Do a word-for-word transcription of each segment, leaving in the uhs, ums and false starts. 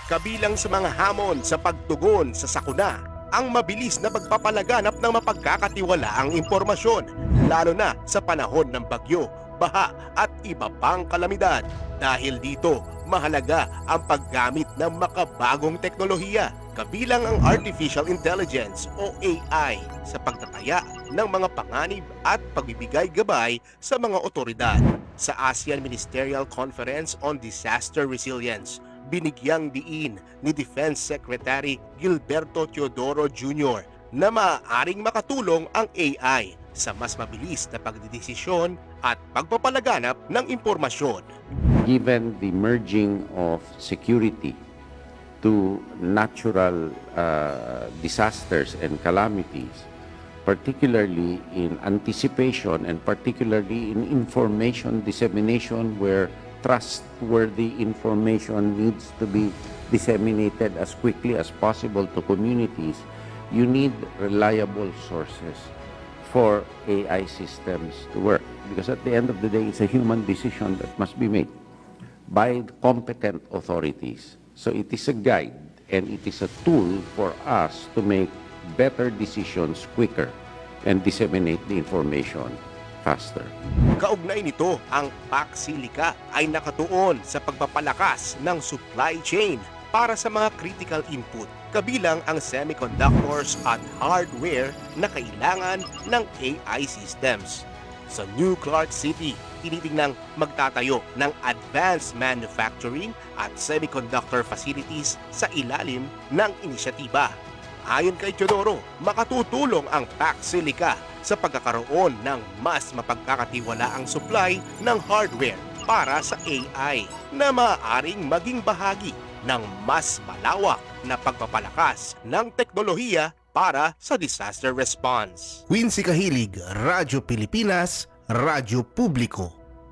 Kabilang sa mga hamon sa pagtugon sa sakuna, ang mabilis na pagpapalaganap ng mapagkakatiwalaang impormasyon, lalo na sa panahon ng bagyo, baha at iba pang kalamidad. Dahil dito, mahalaga ang paggamit ng makabagong teknolohiya, kabilang ang Artificial Intelligence o A I sa pagtataya ng mga panganib at pagbibigay gabay sa mga otoridad. Sa ASEAN Ministerial Conference on Disaster Resilience, binigyang diin ni Defense Secretary Gilberto Teodoro Junior na maaaring makatulong ang A I sa mas mabilis na pagdidesisyon at pagpapalaganap ng impormasyon. Given the merging of security to natural uh, disasters and calamities, particularly in anticipation and particularly in information dissemination where trustworthy information needs to be disseminated as quickly as possible to communities, you need reliable sources for A I systems to work. Because at the end of the day, it's a human decision that must be made by competent authorities. So it is a guide and it is a tool for us to make better decisions quicker and disseminate the information faster. Kaugnay nito, ang Paxilica ay nakatuon sa pagpapalakas ng supply chain para sa mga critical input, kabilang ang semiconductors at hardware na kailangan ng A I systems. Sa New Clark City, tinitingnang magtatayo ng advanced manufacturing at semiconductor facilities sa ilalim ng inisyatiba. Ayon kay Teodoro, makatutulong ang Paxilica sa pagkakaroon ng mas mapagkakatiwalaang supply ng hardware para sa A I na maaaring maging bahagi ng mas malawak na pagpapalakas ng teknolohiya para sa disaster response. Quincy Kahilig, Radyo Pilipinas, Radyo Publiko.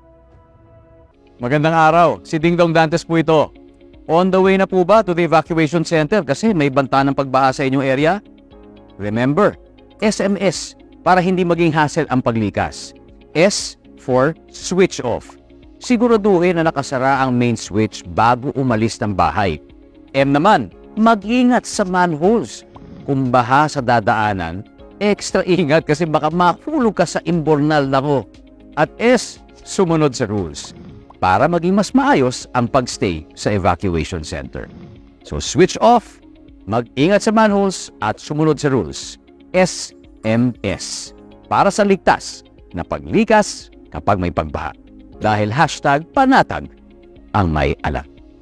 Magandang araw, si Dingdong Dantes po ito. On the way na po ba to the evacuation center kasi may banta ng pagbaha sa inyong area? Remember, S M S para hindi maging hassle ang paglikas. S for switch off. Siguraduhin na nakasara ang main switch bago umalis ng bahay. M naman, mag-ingat sa manholes. Kung baha sa dadaanan, extra ingat kasi baka mahulog ka sa imbornal na ko. At S, sumunod sa rules para maging mas maayos ang pagstay sa evacuation center. So switch off, mag-ingat sa manholes at sumunod sa rules. S M S para sa ligtas na paglikas kapag may pagbaha. Dahil hashtag panatag ang may alam.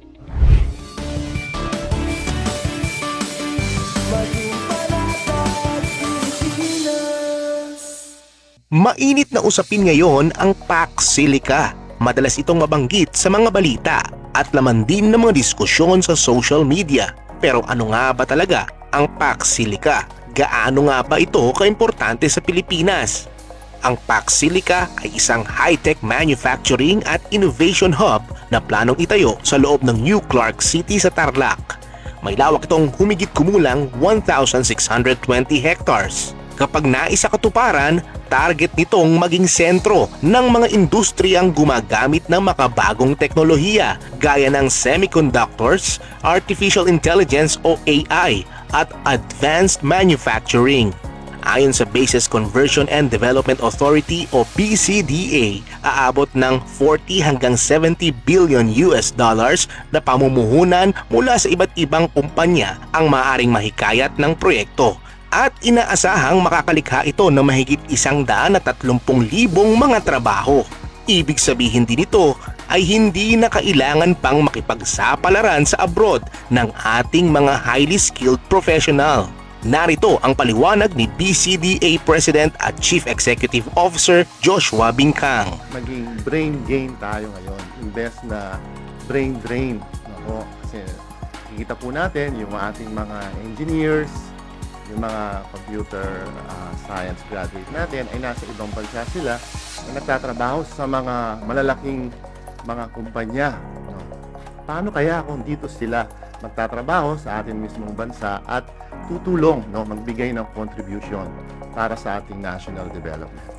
Mainit na usapin ngayon ang Paxilica. Madalas itong mabanggit sa mga balita at laman din ng mga diskusyon sa social media. Pero ano nga ba talaga ang Paxilica? Gaano nga ba ito kaimportante sa Pilipinas? Ang Paxilica ay isang high-tech manufacturing at innovation hub na planong itayo sa loob ng New Clark City sa Tarlac. May lawak itong humigit kumulang one thousand six hundred twenty hectares. Kapag naisa katuparan, target nitong maging sentro ng mga industriyang gumagamit ng makabagong teknolohiya gaya ng semiconductors, artificial intelligence o A I at advanced manufacturing. Ayon sa Bases Conversion and Development Authority o B C D A, aabot ng forty hanggang seventy billion U S dollars na pamumuhunan mula sa iba't ibang kumpanya ang maaaring mahikayat ng proyekto. At inaasahang makakalikha ito ng mahigit isang daan at tatlumpung libong mga trabaho. Ibig sabihin din ito ay hindi na kailangan pang makipagsapalaran sa abroad ng ating mga highly skilled professional. Narito ang paliwanag ni B C D A President at Chief Executive Officer Joshua Bincang. Maging brain gain tayo ngayon, imbes na brain drain. Ako, kasi kikita po natin yung ating mga engineers, yung mga computer uh, science graduate natin ay nasa ibang bansa sila na nagtatrabaho sa mga malalaking mga kumpanya. No? Paano kaya kung dito sila magtatrabaho sa ating mismong bansa at tutulong, no, magbigay ng contribution para sa ating national development?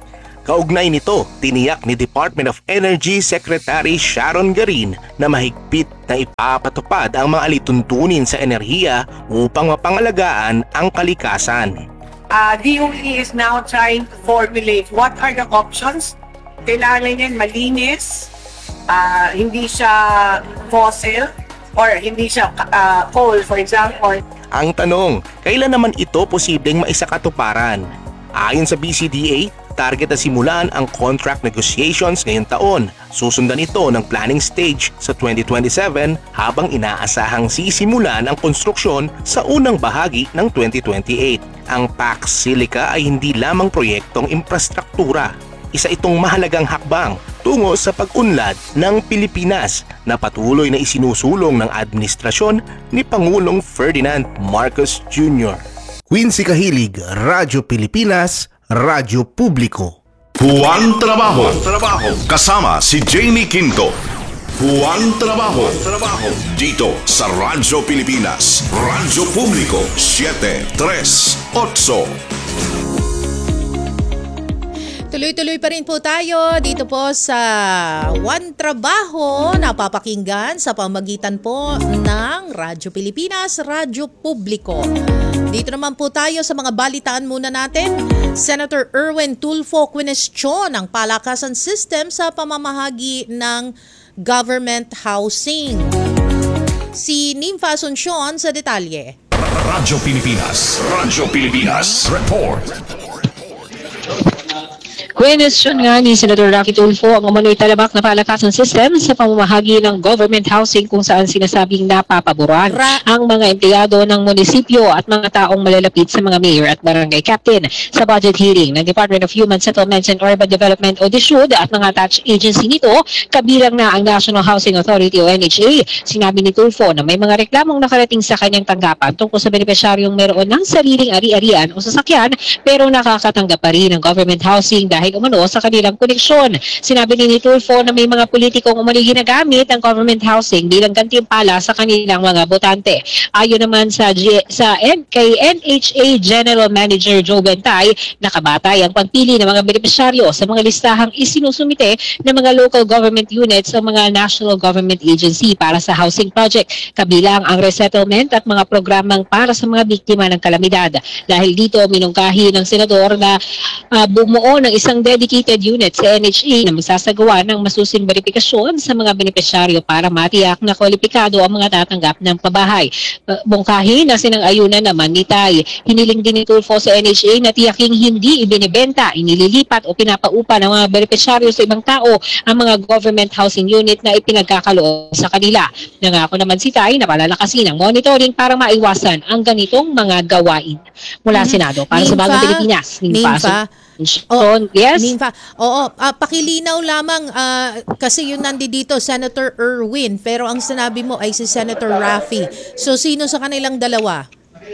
Kaugnay nito, tiniyak ni Department of Energy Secretary Sharon Garin na mahigpit na ipapatupad ang mga alituntunin sa enerhiya upang mapangalagaan ang kalikasan. Uh, D O E is now trying to formulate what are the options. Kailangan yan malinis, uh, hindi siya fossil, or hindi siya uh, coal, for example. Ang tanong, kailan naman ito posibleng maisakatuparan? Ayon sa B C D A, target na simulan ang contract negotiations ngayong taon. Susundan ito ng planning stage sa twenty twenty-seven habang inaasahang sisimulan ang konstruksyon sa unang bahagi ng twenty twenty-eight. Ang Pax Silica ay hindi lamang proyektong infrastruktura. Isa itong mahalagang hakbang tungo sa pag-unlad ng Pilipinas na patuloy na isinusulong ng administrasyon ni Pangulong Ferdinand Marcos Junior Quincy Kahilig, Radyo Pilipinas, Radyo Publiko. Juan Trabajo. Trabajo. Kasama si Jamie Quinto. Juan Trabajo. Trabajo. Dito sa Radyo Pilipinas, Radyo Publiko, siete tres otso. Tuloy-tuloy pa rin po tayo dito po sa One Trabaho, napapakinggan sa pamagitan po ng Radyo Pilipinas, Radyo Publiko. Dito naman po tayo sa mga balitaan muna natin. Senator Erwin Tulfo kwinestyon ang palakasan system sa pamamahagi ng government housing. Si Nympha Asuncion sa detalye. Radyo Pilipinas. Radyo Pilipinas. Report. Question nga ni Senator Raffy Tulfo ang umano'y talabak na palakasan system sa pamamahagi ng government housing kung saan sinasabing napapaboran Ra- ang mga empleyado ng munisipyo at mga taong malalapit sa mga mayor at barangay captain sa budget hearing ng Department of Human Settlements and Urban Development o DSUD at mga attached agency nito, kabilang na ang National Housing Authority o N H A. Sinabi ni Tulfo na may mga reklamong nakarating sa kanyang tanggapan tungkol sa benepisyaryong meron ng sariling ari-arian o sasakyan pero nakakatanggap pa rin ng government housing dahil umano sa kanilang koneksyon. Sinabi ni Tulfo na may mga politikong umano ginagamit ang government housing bilang gantimpala sa kanilang mga botante. Ayon naman sa G- sa N- kay N H A General Manager Joe Bentay, nakabatay ang pagpili ng mga benepisyaryo sa mga listahang isinusumite ng mga local government units o mga national government agency para sa housing project, kabilang ang resettlement at mga programang para sa mga biktima ng kalamidad. Dahil dito, minungkahi ng senador na uh, bumuo ng isang dedicated unit sa N H A na magsasagawa ng masusing verifikasyon sa mga benepisyaryo para matiyak na kwalipikado ang mga tatanggap ng pabahay. Uh, Bungkahi na sinang-ayunan naman ni Tay. Hiniling din ni Tulfo sa N H A na tiyaking hindi ibinibenta, inililipat o pinapaupa ng mga benepisyaryo sa ibang tao ang mga government housing unit na ipinagkakaloob sa kanila. Nangako naman si Tay na palalakasin ang monitoring para maiwasan ang ganitong mga gawain. Mula Mhm. Senado para sa Nympha, Bagong Pilipinas. Nympha, Oh, yes? Nympha, oo, ah, pakilinaw lamang ah, kasi yun nandito Senator Erwin pero ang sinabi mo ay si Senator Raffy. So sino sa kanilang dalawa?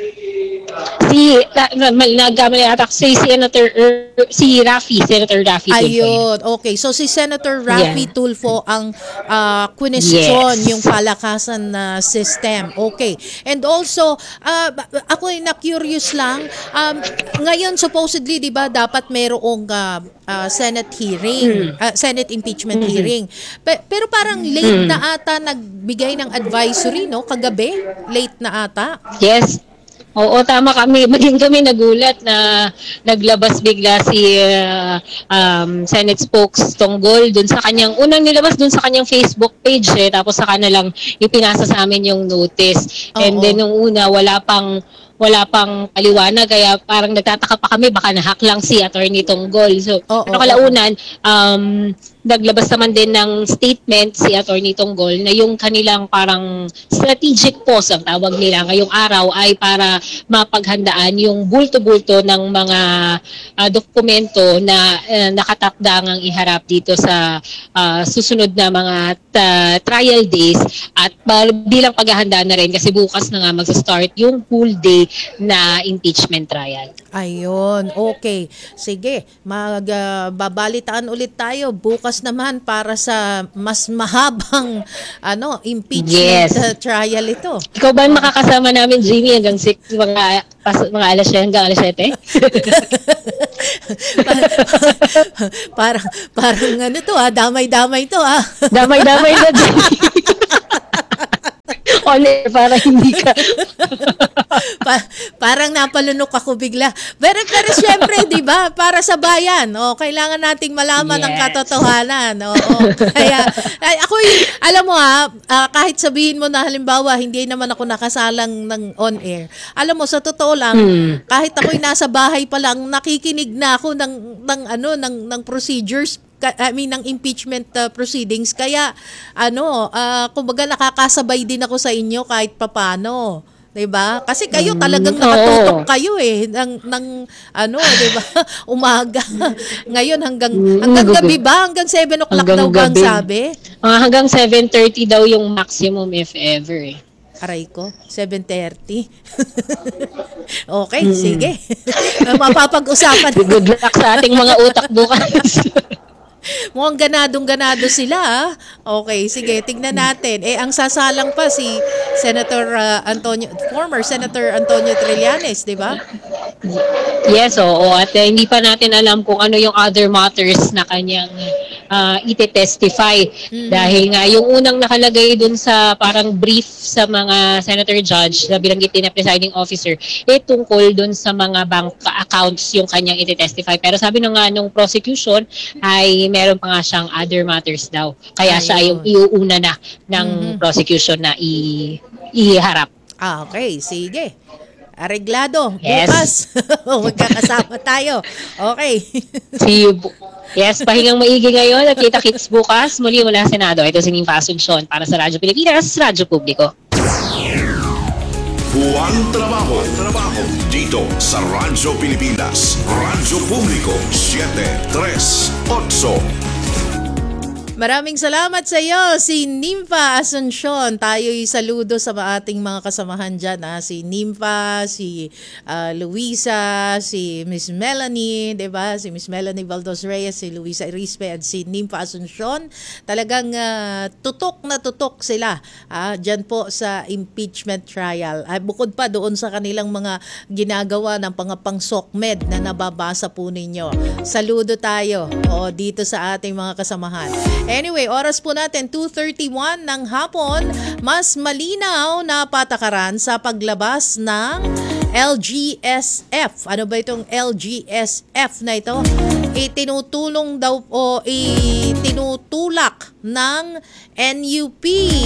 Si, na, na, nagkamali ata si Senator, er, si Raffy, Senator Raffy Tulfo. Ayun, okay. So si Senator Raffy Yeah. Tulfo ang uh, kwinestyon Yes. yung palakasan na system. Okay. And also, uh, ako ay na-curious lang, um, ngayon supposedly, di ba, dapat merong uh, uh, Senate hearing, uh, Senate impeachment Mm-hmm. hearing. Pe- pero parang late Mm. na ata nagbigay ng advisory, no? Kagabi, late na ata. Yes. Oo, tama kami. Maging kami nagulat na naglabas bigla si uh, um, Senate Spokes Tonggol dun sa kanyang, unang nilabas dun sa kanyang Facebook page eh, tapos saka na lang ipinasa sa amin yung notice. And Oo. then nung una, wala pang wala pang paliwanag, kaya parang nagtataka pa kami, baka nahak lang si Attorney Tonggol. So, Oo, pero kalaunan, um, naglabas naman din ng statement si Attorney Tonggol na yung kanilang parang strategic pause ang tawag nila ngayong araw ay para mapaghandaan yung bulto-bulto ng mga uh, dokumento na uh, nakatakdang ang iharap dito sa uh, susunod na mga ta- trial days at uh, bilang paghahanda na rin kasi bukas na nga magsa-start yung full day na impeachment trial. Ayun, okay. Sige, magbabalitaan ulit tayo bukas naman para sa mas mahabang ano impeachment Yes. uh, trial ito. Ikaw ba makakasama namin, Jimmy, hanggang six, mga, pas, mga alas, hanggang alas siyete? parang, parang ano to ha, damay-damay to ha. Damay-damay na din. On air, para hindi ka. Pa- parang napalunok ako bigla. Pero, pero syempre, di ba, para sa bayan, oh, kailangan nating malaman ang Yes. katotohanan. Oo. Kaya, ay, ako, alam mo ha, ah, kahit sabihin mo na halimbawa, hindi naman ako nakasalang ng on air. Alam mo, sa totoo lang, kahit ako'y nasa bahay pa lang, nakikinig na ako ng, ng, ano, ng, ng procedures, ka- I mean, ng impeachment uh, proceedings. Kaya, ano, ah, kumbaga nakakasabay din ako sa inyo kahit papano. 'Di ba? Kasi kayo talagang Mm, nakatutok oo. kayo eh ng ng ano, 'di ba? Umaga. Ngayon hanggang Mm, hanggang gabi. gabi ba? Hanggang seven o'clock Hanggang daw ba ang gabi. sabi? Ah, hanggang seven thirty daw yung maximum if ever. Eh. Aray ko, seven thirty. Okay, sige. Mapapag-usapan. Good luck sa ating mga utak bukas. Mukhang ganadong-ganado sila. ah. Okay, sige, tignan natin. Eh, ang sasalang pa si Senator uh, Antonio, former Senator Antonio Trillanes, di ba? Yes, oo. At eh, hindi pa natin alam kung ano yung other matters na kanyang uh, ite-testify. Dahil nga, yung unang nakalagay dun sa parang brief sa mga senator judge na bilanggit din na presiding officer, eh tungkol dun sa mga bank accounts yung kanyang ite-testify. Pero sabi na nga nung prosecution ay meron pa nga siyang other matters daw. Kaya siya Ayun. yung iuuna na ng prosecution na i- iharap. Ah, okay, sige. Areglado. Yes. Bukas. Magkakasama tayo. Okay. See you. bu- Yes, pahingang maigi ngayon at kita-kits bukas. Muli mula sa Senado. Ito si Nympha Asuncion para sa Radyo Pilipinas, Radyo Publiko. Buwan trabaho, trabaho dito sa Radyo Pilipinas, Radyo Publiko siyete tres otso. Maraming salamat sa iyo, si Nympha Asuncion. Tayo'y saludo sa ating mga kasamahan dyan. Ha? Si Nympha, si ah, Luisa, si Miss Melanie, diba? Si Miss Melanie Valdos Reyes, si Luisa Irispe, at si Nympha Asuncion. Talagang ah, tutok na tutok sila ah, dyan po sa impeachment trial. Ah, bukod pa doon sa kanilang mga ginagawa ng pangapang SOCMED na nababasa po ninyo. Saludo tayo o, dito sa ating mga kasamahan. Anyway, oras po natin two thirty-one ng hapon. Mas malinaw na patakaran sa paglabas ng L G S F. Ano ba itong L G S F na ito? Itinutulong daw o itinutulak ng N U P.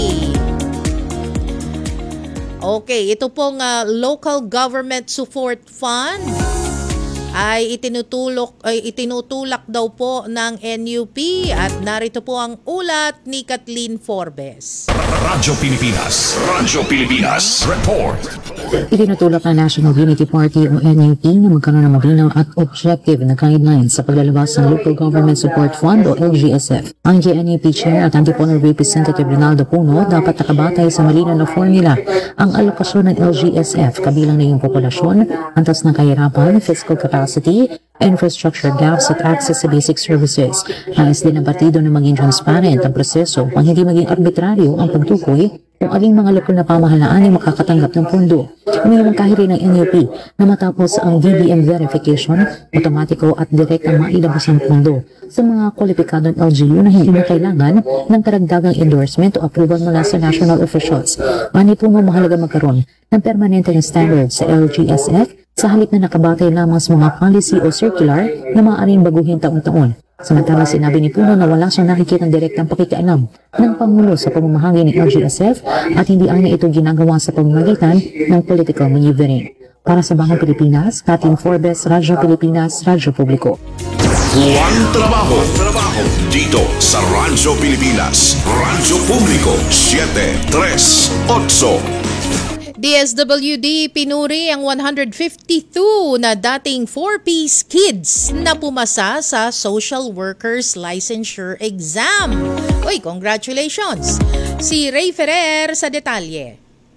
Okay, ito pong ah, Local Government Support Fund ay itinutulok ay itinutulak daw po ng N U P at narito po ang ulat ni Kathleen Forbes. Radyo Pilipinas, Radyo Pilipinas, report. Itinutulak ng National Unity Party o N U P na magkaroon ng malinaw at objective na guidelines sa paglalabas ng Local Government Support Fund o L G S F. Ang G N U P Chair at Antipolo Representative Ronaldo Puno dapat nakabatay sa malinaw na formula ang alokasyon ng L G S F kabilang na yung populasyon, antas ng kahirapan, fiscal capacity, infrastructure gaps at access sa basic services. Nais din ng partido na maging transparent ang proseso upang hindi maging arbitraryo ang pagtukoy kung aling mga lokal na pamahalaan ay makakatanggap ng pondo. Umilang kahirin ng N U P na matapos ang D B M verification, otomatiko at direktang mailabas ang pondo sa mga kwalipikadong L G U na hindi na kailangan ng karagdagang endorsement o approval mula sa national officials. Mani po mahalaga magkaroon ng permanenteng standard sa L G S F sa halip na nakabatay lamang sa mga policy o circular na maaaring baguhin taon-taon. Samantala sinabi ni Puno na wala siyang nakikitang direktang pakikialam ng Pangulo sa pamamahagi ng L G S F at hindi ang ito ginagawa sa pamamagitan ng political maneuvering. Para sa Bangang Pilipinas, Kathleen Forbes, Radyo Pilipinas, Radyo Publiko. Buwan trabaho, trabaho dito sa Radyo Pilipinas, Radyo Publiko siyete tres otso. D S W D pinuri ang one hundred fifty-two na dating four-piece kids na pumasa sa Social Workers Licensure Exam. Uy, congratulations! Si Ray Ferrer sa detalye.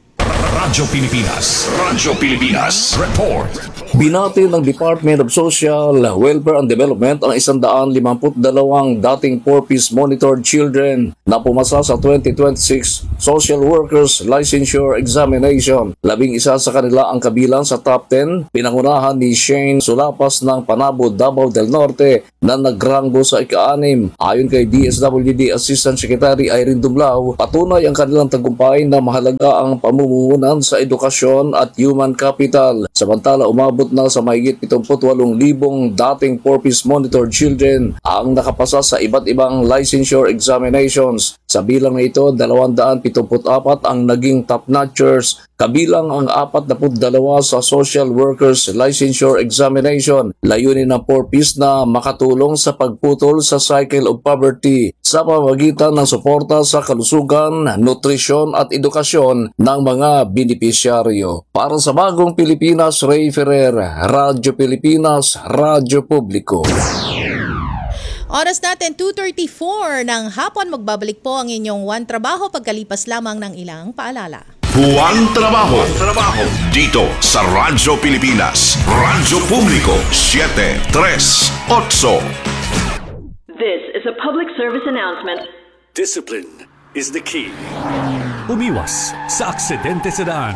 Radyo Pilipinas. Radyo Pilipinas. Report. Binati ng Department of Social Welfare and Development ang one hundred fifty-two dating four-piece monitored children na pumasa sa twenty twenty-six Social Workers Licensure Examination. Labing isa sa kanila ang kabilang sa top ten, pinangunahan ni Shane Sulapas ng Panabo, Davao del Norte na nagranggo sa ika-anim. Ayon kay D S W D Assistant Secretary Irene Dumlao, patunay ang kanilang tagumpay na mahalaga ang pamumuhunan sa edukasyon at human capital. Samantala, umabot na sa mahigit seventy-eight libong dating four-piece monitored children ang nakapasa sa iba't ibang licensure examinations. Sa bilang na ito, two hundred seventy-four ang naging top-notchers, kabilang ang forty-two sa Social Workers Licensure Examination. Layunin ng four-piece na makatulong sa pagputol sa cycle of poverty sa pamamagitan ng suporta sa kalusugan, nutrisyon at edukasyon ng mga benepisyaryo. Para sa Bagong Pilipinas, Ray Ferrer, Radyo Pilipinas, Radyo Publiko. Oras natin two thirty-four ng hapon. Magbabalik po ang inyong One Trabaho pagkalipas lamang ng ilang paalala. Juan Trabajo. Trabajo. Dito sa Radyo Pilipinas. Radyo Publiko. seven tres ocho. This is a public service announcement. Discipline is the key. Umiwas sa aksidente sa daan.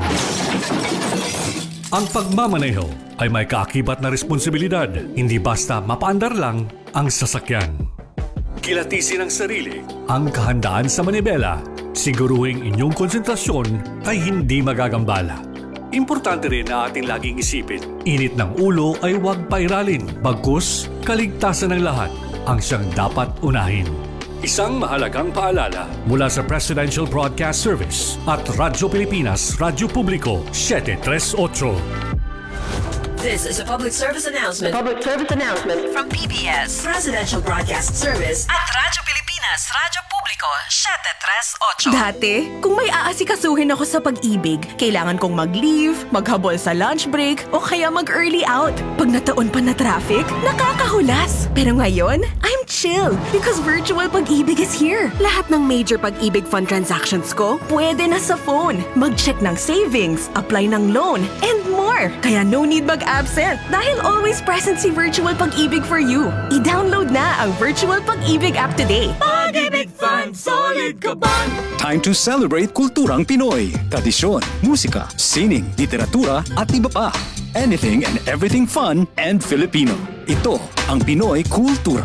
Ang pagmamaneho ay may kaakibat na responsibilidad, hindi basta mapaandar lang ang sasakyan. Kilatisin ang sarili, ang kahandaan sa manibela, siguruhing inyong konsentrasyon ay hindi magagambala. Importante rin na ating laging isipin, init ng ulo ay huwag pairalin, bagkus kaligtasan ng lahat ang siyang dapat unahin. Isang mahalagang paalala mula sa Presidential Broadcast Service at Radyo Pilipinas, Radyo Publiko, seven tres ocho. This is a public service announcement. Public service announcement from P B S Presidential Broadcast Service at Radyo Pilipinas, Radyo Publiko, seven tres ocho. Dati, kung may aasikasuhin ako sa pag-ibig, kailangan kong mag-leave, maghabol sa lunch break, o kaya mag-early out. Pag nataon pa na traffic, nakakahulas. Pero ngayon, I'm chill because virtual pag-ibig is here. Lahat ng major pag-ibig fund transactions ko, pwede na sa phone. Mag-check ng savings, apply ng loan, and more. Kaya no need mag-absent dahil always present si Virtual Pag-ibig for you. I-download na ang Virtual Pag-ibig app today. Pag-ibig Fund, solid ka ba? Time to celebrate kulturang Pinoy, tradisyon, musika, sining, literatura at iba pa. Anything and everything fun and Filipino. Ito ang Pinoy Kultura.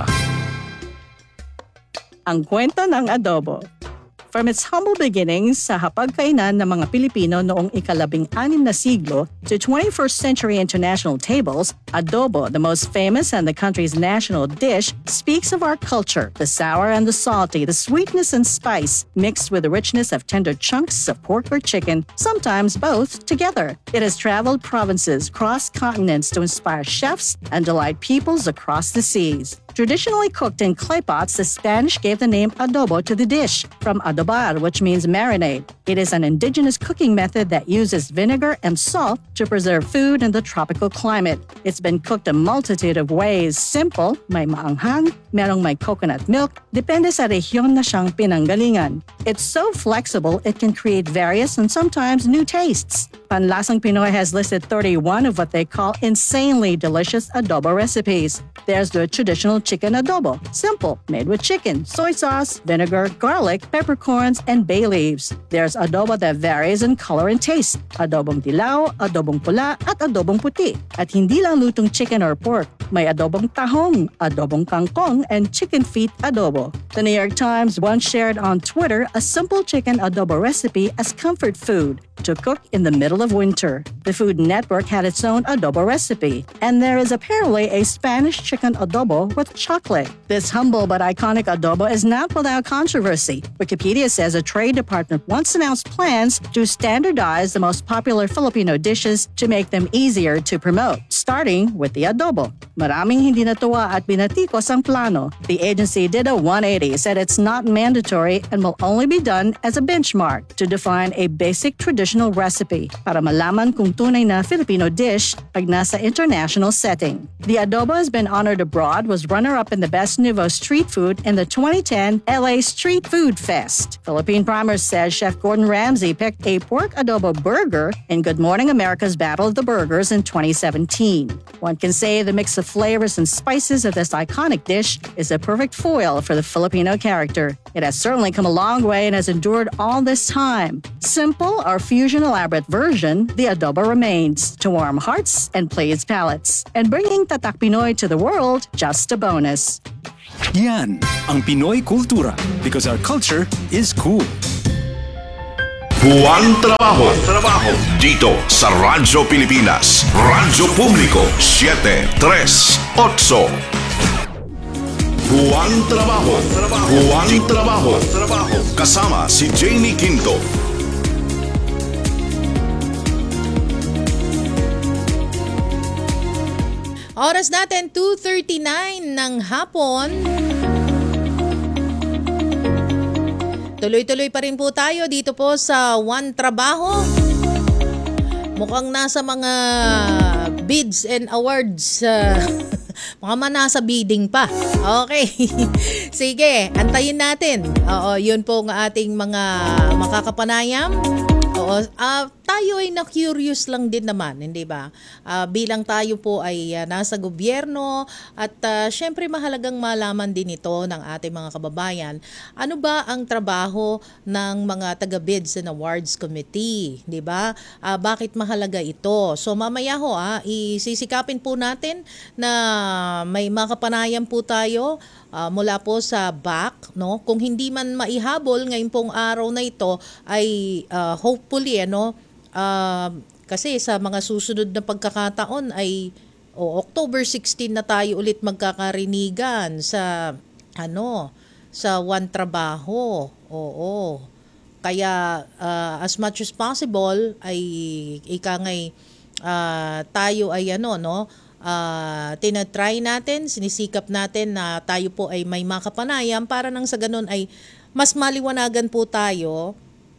Ang kwento ng adobo. From its humble beginnings sa hapagkainan ng mga Pilipino noong ikalabing-anim na siglo to twenty-first century international tables, adobo, the most famous and the country's national dish, speaks of our culture, the sour and the salty, the sweetness and spice, mixed with the richness of tender chunks of pork or chicken, sometimes both together. It has traveled provinces, crossed continents to inspire chefs and delight peoples across the seas. Traditionally cooked in clay pots, the Spanish gave the name adobo to the dish, from adobar, which means marinade. It is an indigenous cooking method that uses vinegar and salt to preserve food in the tropical climate. It's been cooked a multitude of ways. Simple, may maanghang, merong may coconut milk, depende sa rehiyon na siyang pinanggalingan. It's so flexible, it can create various and sometimes new tastes. Panlasang Pinoy has listed thirty-one of what they call insanely delicious adobo recipes. There's the traditional chicken adobo, simple, made with chicken, soy sauce, vinegar, garlic, peppercorns, and bay leaves. There's adobo that varies in color and taste, adobong dilaw, adobong pula, at adobong puti. At hindi lang lutong chicken or pork, may adobong tahong, adobong kangkong, and chicken feet adobo. The New York Times once shared on Twitter a simple chicken adobo recipe as comfort food to cook in the middle of winter. The Food Network had its own adobo recipe, and there is apparently a Spanish chicken adobo with chocolate. This humble but iconic adobo is not without controversy. Wikipedia says a trade department once announced plans to standardize the most popular Filipino dishes to make them easier to promote, starting with the adobo. Maraming hindi natuwa at binatikos ang plano. The agency did a one eighty, said it's not mandatory and will only be done as a benchmark to define a basic traditional recipe para malaman kung tunay na Filipino dish pag nasa international setting. The adobo has been honored abroad, was runner-up in the Best Nouveau Street Food in the twenty ten L A Street Food Fest. Philippine Primers says Chef Gordon Ramsay picked a pork adobo burger in Good Morning America's Battle of the Burgers in twenty seventeen. One can say the mix of flavors and spices of this iconic dish is a perfect foil for the Filipino character. It has certainly come a long way and has endured all this time. Simple or fusion elaborate version, the adobo remains to warm hearts and please palates. And bringing Tatak Pinoy to the world, just a bonus. Yan ang Pinoy kultura because our culture is cool. Buwang trabaho, trabaho dito sa Radyo Pilipinas, Radyo Publiko siete tres otso. Buwang trabaho, buwang trabaho, trabaho kasama si Jamie Quinto. Oras natin two thirty-nine ng hapon. Tuloy-tuloy pa rin po tayo dito po sa One Trabaho. Mukhang nasa mga bids and awards. Uh, mukhang man nasa bidding pa. Okay. Sige, antayin natin. Oo, yun po ang ating mga makakapanayam. Oo, uh, tayo ay na-curious lang din naman, hindi ba? Uh, bilang tayo po ay uh, nasa gobyerno at uh, syempre mahalagang malaman din ito ng ating mga kababayan. Ano ba ang trabaho ng mga taga-Bids and Awards Committee, hindi ba? Uh, bakit mahalaga ito? So mamaya ho, ah, isisikapin po natin na may makapanayam po tayo uh, mula po sa B A C, no? Kung hindi man maihabol ngayong pong araw na ito ay uh, hopefully ano uh, kasi sa mga susunod na pagkakataon ay oh, October sixteen na tayo ulit magkakarinigan sa ano sa One Trabaho. Oo. Kaya uh, as much as possible ay ika ngay uh, tayo ay ano no uh, tinatry natin, sinisikap natin na tayo po ay may makapanayam para nang sa ganun ay mas maliwanagan po tayo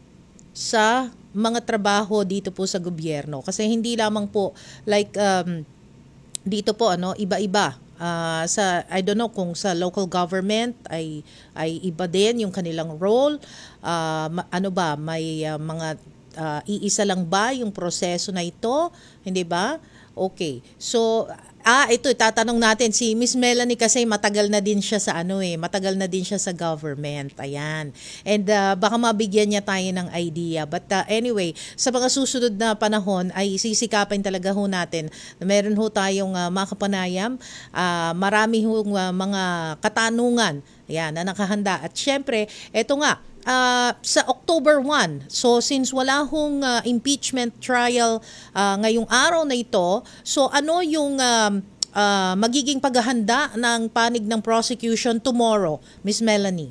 sa mga trabaho dito po sa gobyerno. Kasi hindi lamang po like um, dito po ano iba-iba. Uh, sa I don't know kung sa local government ay ay iba din yung kanilang role. Uh, ma- ano ba may uh, mga uh, iisa lang ba yung proseso na ito? Hindi ba? Okay. So ah ito tatanong natin si Miss Melanie kasi matagal na din siya sa ano eh, matagal na din siya sa government. Ayan. And uh, baka mabigyan niya tayo ng idea. But uh, anyway, sa mga susunod na panahon ay sisikapin talaga ho natin na meron ho tayong uh, makapanayam, uh, marami hong uh, mga katanungan. Ayan, na nakahanda. At syempre, eto nga Uh, sa October first, so since wala hong uh, impeachment trial uh, ngayong araw na ito, so ano yung uh, uh, magiging paghahanda ng panig ng prosecution tomorrow, Miss Melanie?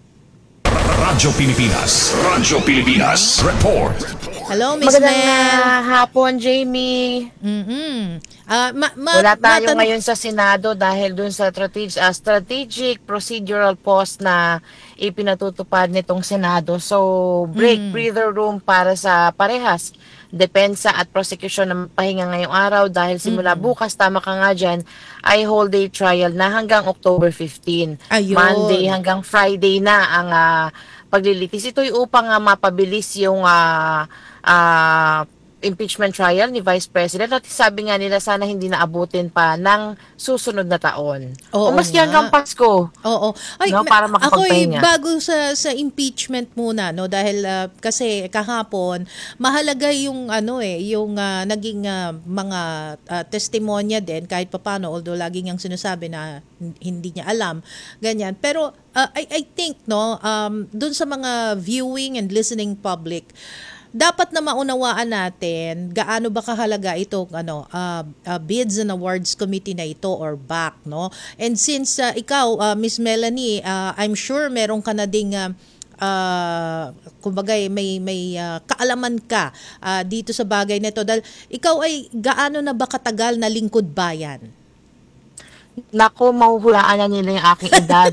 Radyo Pilipinas, Radyo Pilipinas, report. Hello, Miss Magandang Mel. uh, hapon, Jamie. Mm-hmm. Uh, ma- ma- Wala tayo matan- ngayon sa Senado dahil dun sa strategic, uh, strategic procedural pause na ipinatutupad nitong Senado. So, break, Mm. breather room para sa parehas. Depensa at prosecution na pahinga ngayong araw dahil simula Mm. bukas, tama ka nga dyan, ay whole day trial na hanggang October fifteenth. Ayun. Monday hanggang Friday na ang uh, paglilitis. Ito'y upang uh, mapabilis yung uh, uh, impeachment trial ni Vice President at sabi nga nila sana hindi naabutin pa ng susunod na taon. Oo o maski nga. hanggang Pasko. Oo. Ay, No, ma- para ako eh, makapagpahinga. bago sa sa impeachment muna no dahil ah, kasi kahapon mahalaga yung ano eh yung ah, naging ah, mga ah, testimonya din kahit papaano although lagi niyang sinasabi na hin- hindi niya alam ganyan pero ah, I I think no um doon sa mga viewing and listening public dapat na maunawaan natin gaano ba kahalaga itong ano uh, uh, Bids and Awards Committee na ito or B A C no. And since uh, ikaw uh, Miss Melanie, uh, I'm sure meron ka na ding uh, uh, kumbaga may may uh, kaalaman ka uh, dito sa bagay nito dahil ikaw ay gaano na ba katagal na lingkod bayan? Naku, mahuhulaan na nila yung aking edad.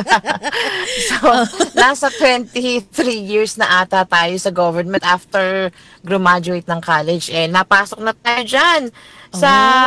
So, nasa twenty-three years na ata tayo sa government after graduate ng college. Eh, napasok na tayo dyan sa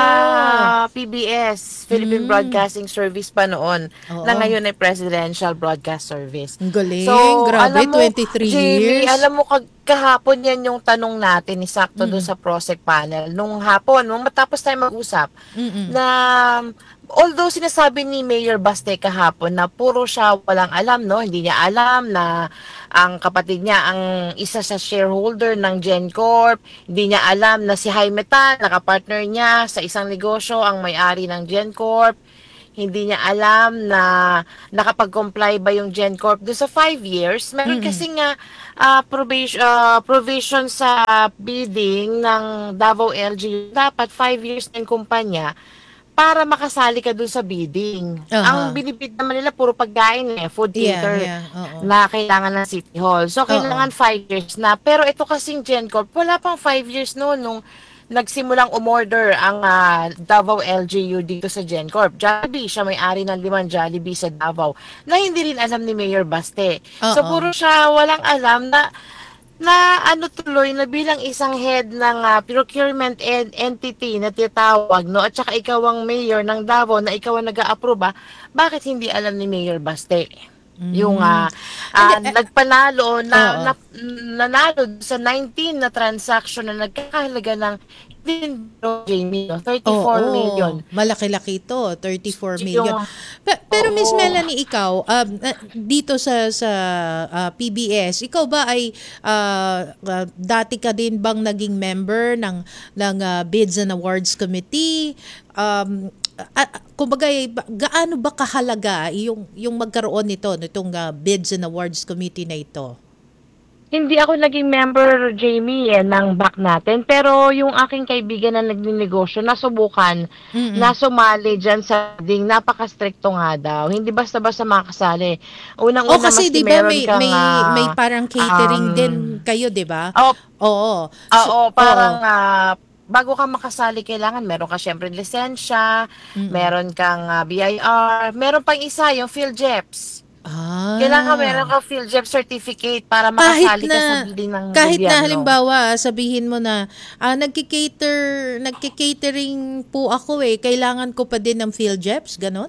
Oh. P B S, Philippine Mm. Broadcasting Service pa noon, Oo. na ngayon ay Presidential Broadcast Service. Ang galing. So, Grabe, alam mo, twenty-three Jamie, years. alam mo, kag- kahapon yan yung tanong natin, isakto doon Mm. sa Prosec panel. Nung hapon, nung matapos tayo mag-usap, Mm-mm. na although sinasabi ni Mayor Baste kahapon na puro siya walang alam, no? Hindi niya alam na ang kapatid niya ang isa sa shareholder ng GenCorp. Hindi niya alam na si Jaime Tan, nakapartner niya sa isang negosyo, ang may-ari ng GenCorp. Hindi niya alam na nakapag-comply ba yung GenCorp doon sa five years. Meron Mm-mm. kasi nga ah, provision, ah, provision sa bidding ng Davao L G U. Dapat five years ng kumpanya para makasali ka dun sa bidding. Aha. Ang binibid naman nila puro pagkain eh, food Yeah, theater yeah, oo. na kailangan ng City Hall. So, Oo. kailangan five years na. Pero ito kasing GenCorp, wala pang five years noon nung nagsimulang umorder ang ah, Davao L G U dito sa GenCorp. Jollibee, siya may-ari ng limang Jollibee sa Davao na hindi rin alam ni Mayor Baste. So, Oo. puro siya walang alam na na ano tuloy na bilang isang head ng ah, procurement en- entity na titawag, no, at saka ikaw ang mayor ng Davao na ikaw ang nag-a-approve, ah, bakit hindi alam ni Mayor Baste? Yung ah, ah, Hindi, eh, nagpanalo na, oo. na nanalo sa nineteen na transaction na nagkakahalaga ng Jamie, no, thirty-four Oo, million. malaki-laki ito, thirty-four Yung- million. Pe- pero Miss Oo. Melanie, ikaw, um, uh, dito sa sa uh, P B S, ikaw ba ay uh, uh, dati ka din bang naging member ng ng uh, Bids and Awards Committee? Um, uh, kumbaga, eh, ba- gaano ba kahalaga yung yung magkaroon nito nitong uh, Bids and Awards Committee na ito? Hindi ako naging member, Jamie, eh, ng back natin. Pero yung aking kaibigan na nagninegosyo, nasubukan, Mm-mm. na sumali dyan sa ding, napaka-stricto nga daw. Hindi basta-basta makasali. Unang-una, O kasi maski 'di ba meron may kang, may ah, may parang catering um, din kayo, 'di ba? Oh, Oo. oo, So- parang oo. ah, bago ka makasali, kailangan meron ka syempre lisensya, Mm-mm. meron kang ah, B I R, meron pang isa, yung PhilJeps. Ah. Kailangan meron kang PhilJeps certificate para kahit makasali ka sa na bidding ng kahit na gobyerno. halimbawa sabihin mo na ah, nagki-cater nagki-catering po ako eh, kailangan ko pa din ng PhilJeps, ganon?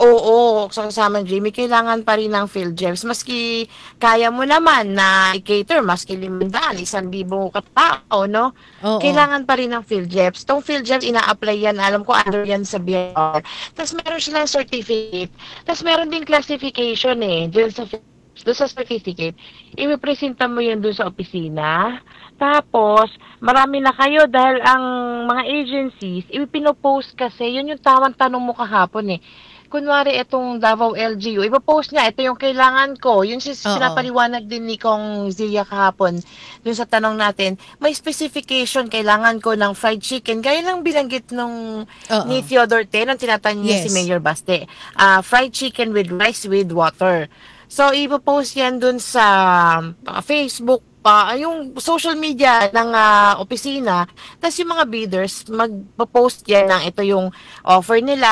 Oo, sa kasama Jamie, kailangan pa rin ng PhilJeps. Maski kaya mo naman na i-cater, maski limandaan, isang libo katao, no? Oo. Kailangan pa rin ng PhilJeps. Tong PhilJeps, ina-apply yan, alam ko, under yan sa B I R. Tapos meron silang certificate. Tapos meron din classification eh, dyan sa PhilJeps. Doon sa certificate, ipipresenta mo yun doon sa opisina. Tapos, marami na kayo dahil ang mga agencies, ipinopost kasi, yun yung tamang tanong mo kahapon eh. Kunwari, itong Davao L G U, ipopost niya, ito yung kailangan ko. Yun si Oo. pinapaliwanag din ni Kong Zilya kahapon dun sa tanong natin. May specification, kailangan ko ng fried chicken. Gaya lang binanggit nung Oo. ni Theodore Ten, ang tinatanong niya Yes. si Mayor Baste. Ah, fried chicken with rice with water. So, ipopost yan dun sa ah, Facebook, pa yung social media ng ah, opisina. Tapos yung mga bidders, magpo-post yan ng ito yung offer nila.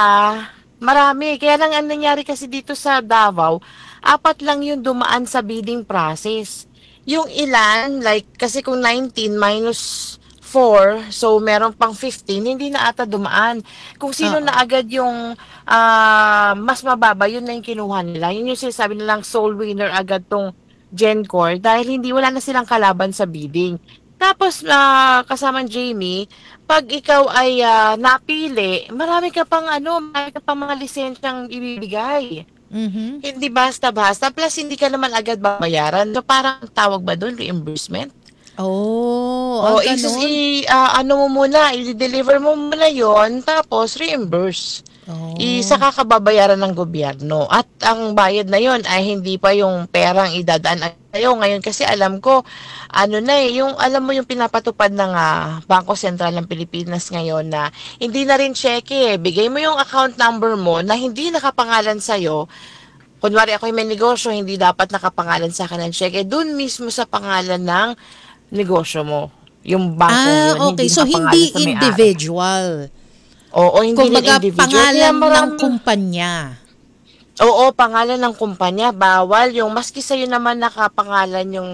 Marami. Kaya lang ang nangyari kasi dito sa Davao, apat lang yung dumaan sa bidding process. Yung ilan, like, kasi kung nineteen minus four, so meron pang fifteen, hindi na ata dumaan. Kung sino Oo. na agad yung ah, mas mababa, yun na yung kinuha nila. Yun yung sinasabi nilang sole winner agad tong GenCorp dahil hindi wala na silang kalaban sa bidding. Tapos, ah, kasamang Jamie, pag ikaw ay ah, napili, marami ka pang ano, marami ka pang mga lisensyang ibibigay. Mhm. Hindi basta-basta. Plus, hindi ka naman agad babayaran. So, parang tawag ba doon? Reimbursement? Oh, O, ah, isus, ganon. i, ah, ano mo muna, i-deliver mo muna yon tapos reimburse. Oh. Isa ka kababayaran ng gobyerno. At ang bayad na yon ay hindi pa yung perang idadaan sa'yo. Ngayon kasi alam ko, ano na eh, yung, alam mo yung pinapatupad ng ah, Bangko Sentral ng Pilipinas ngayon na hindi na rin cheque eh. Bigay mo yung account number mo na hindi nakapangalan sa'yo. Kunwari ako yung may negosyo, hindi dapat nakapangalan sa akin ng cheque. Doon mismo sa pangalan ng negosyo mo. Yung bangko Ah, yun, okay. So, nakapangalan hindi sa may-ari. individual. Oo, hindi Kumbaga, rin individual. pangalan Kaya marami- ng kumpanya. Oo, pangalan ng kumpanya, bawal yung maski sa'yo naman nakapangalan yung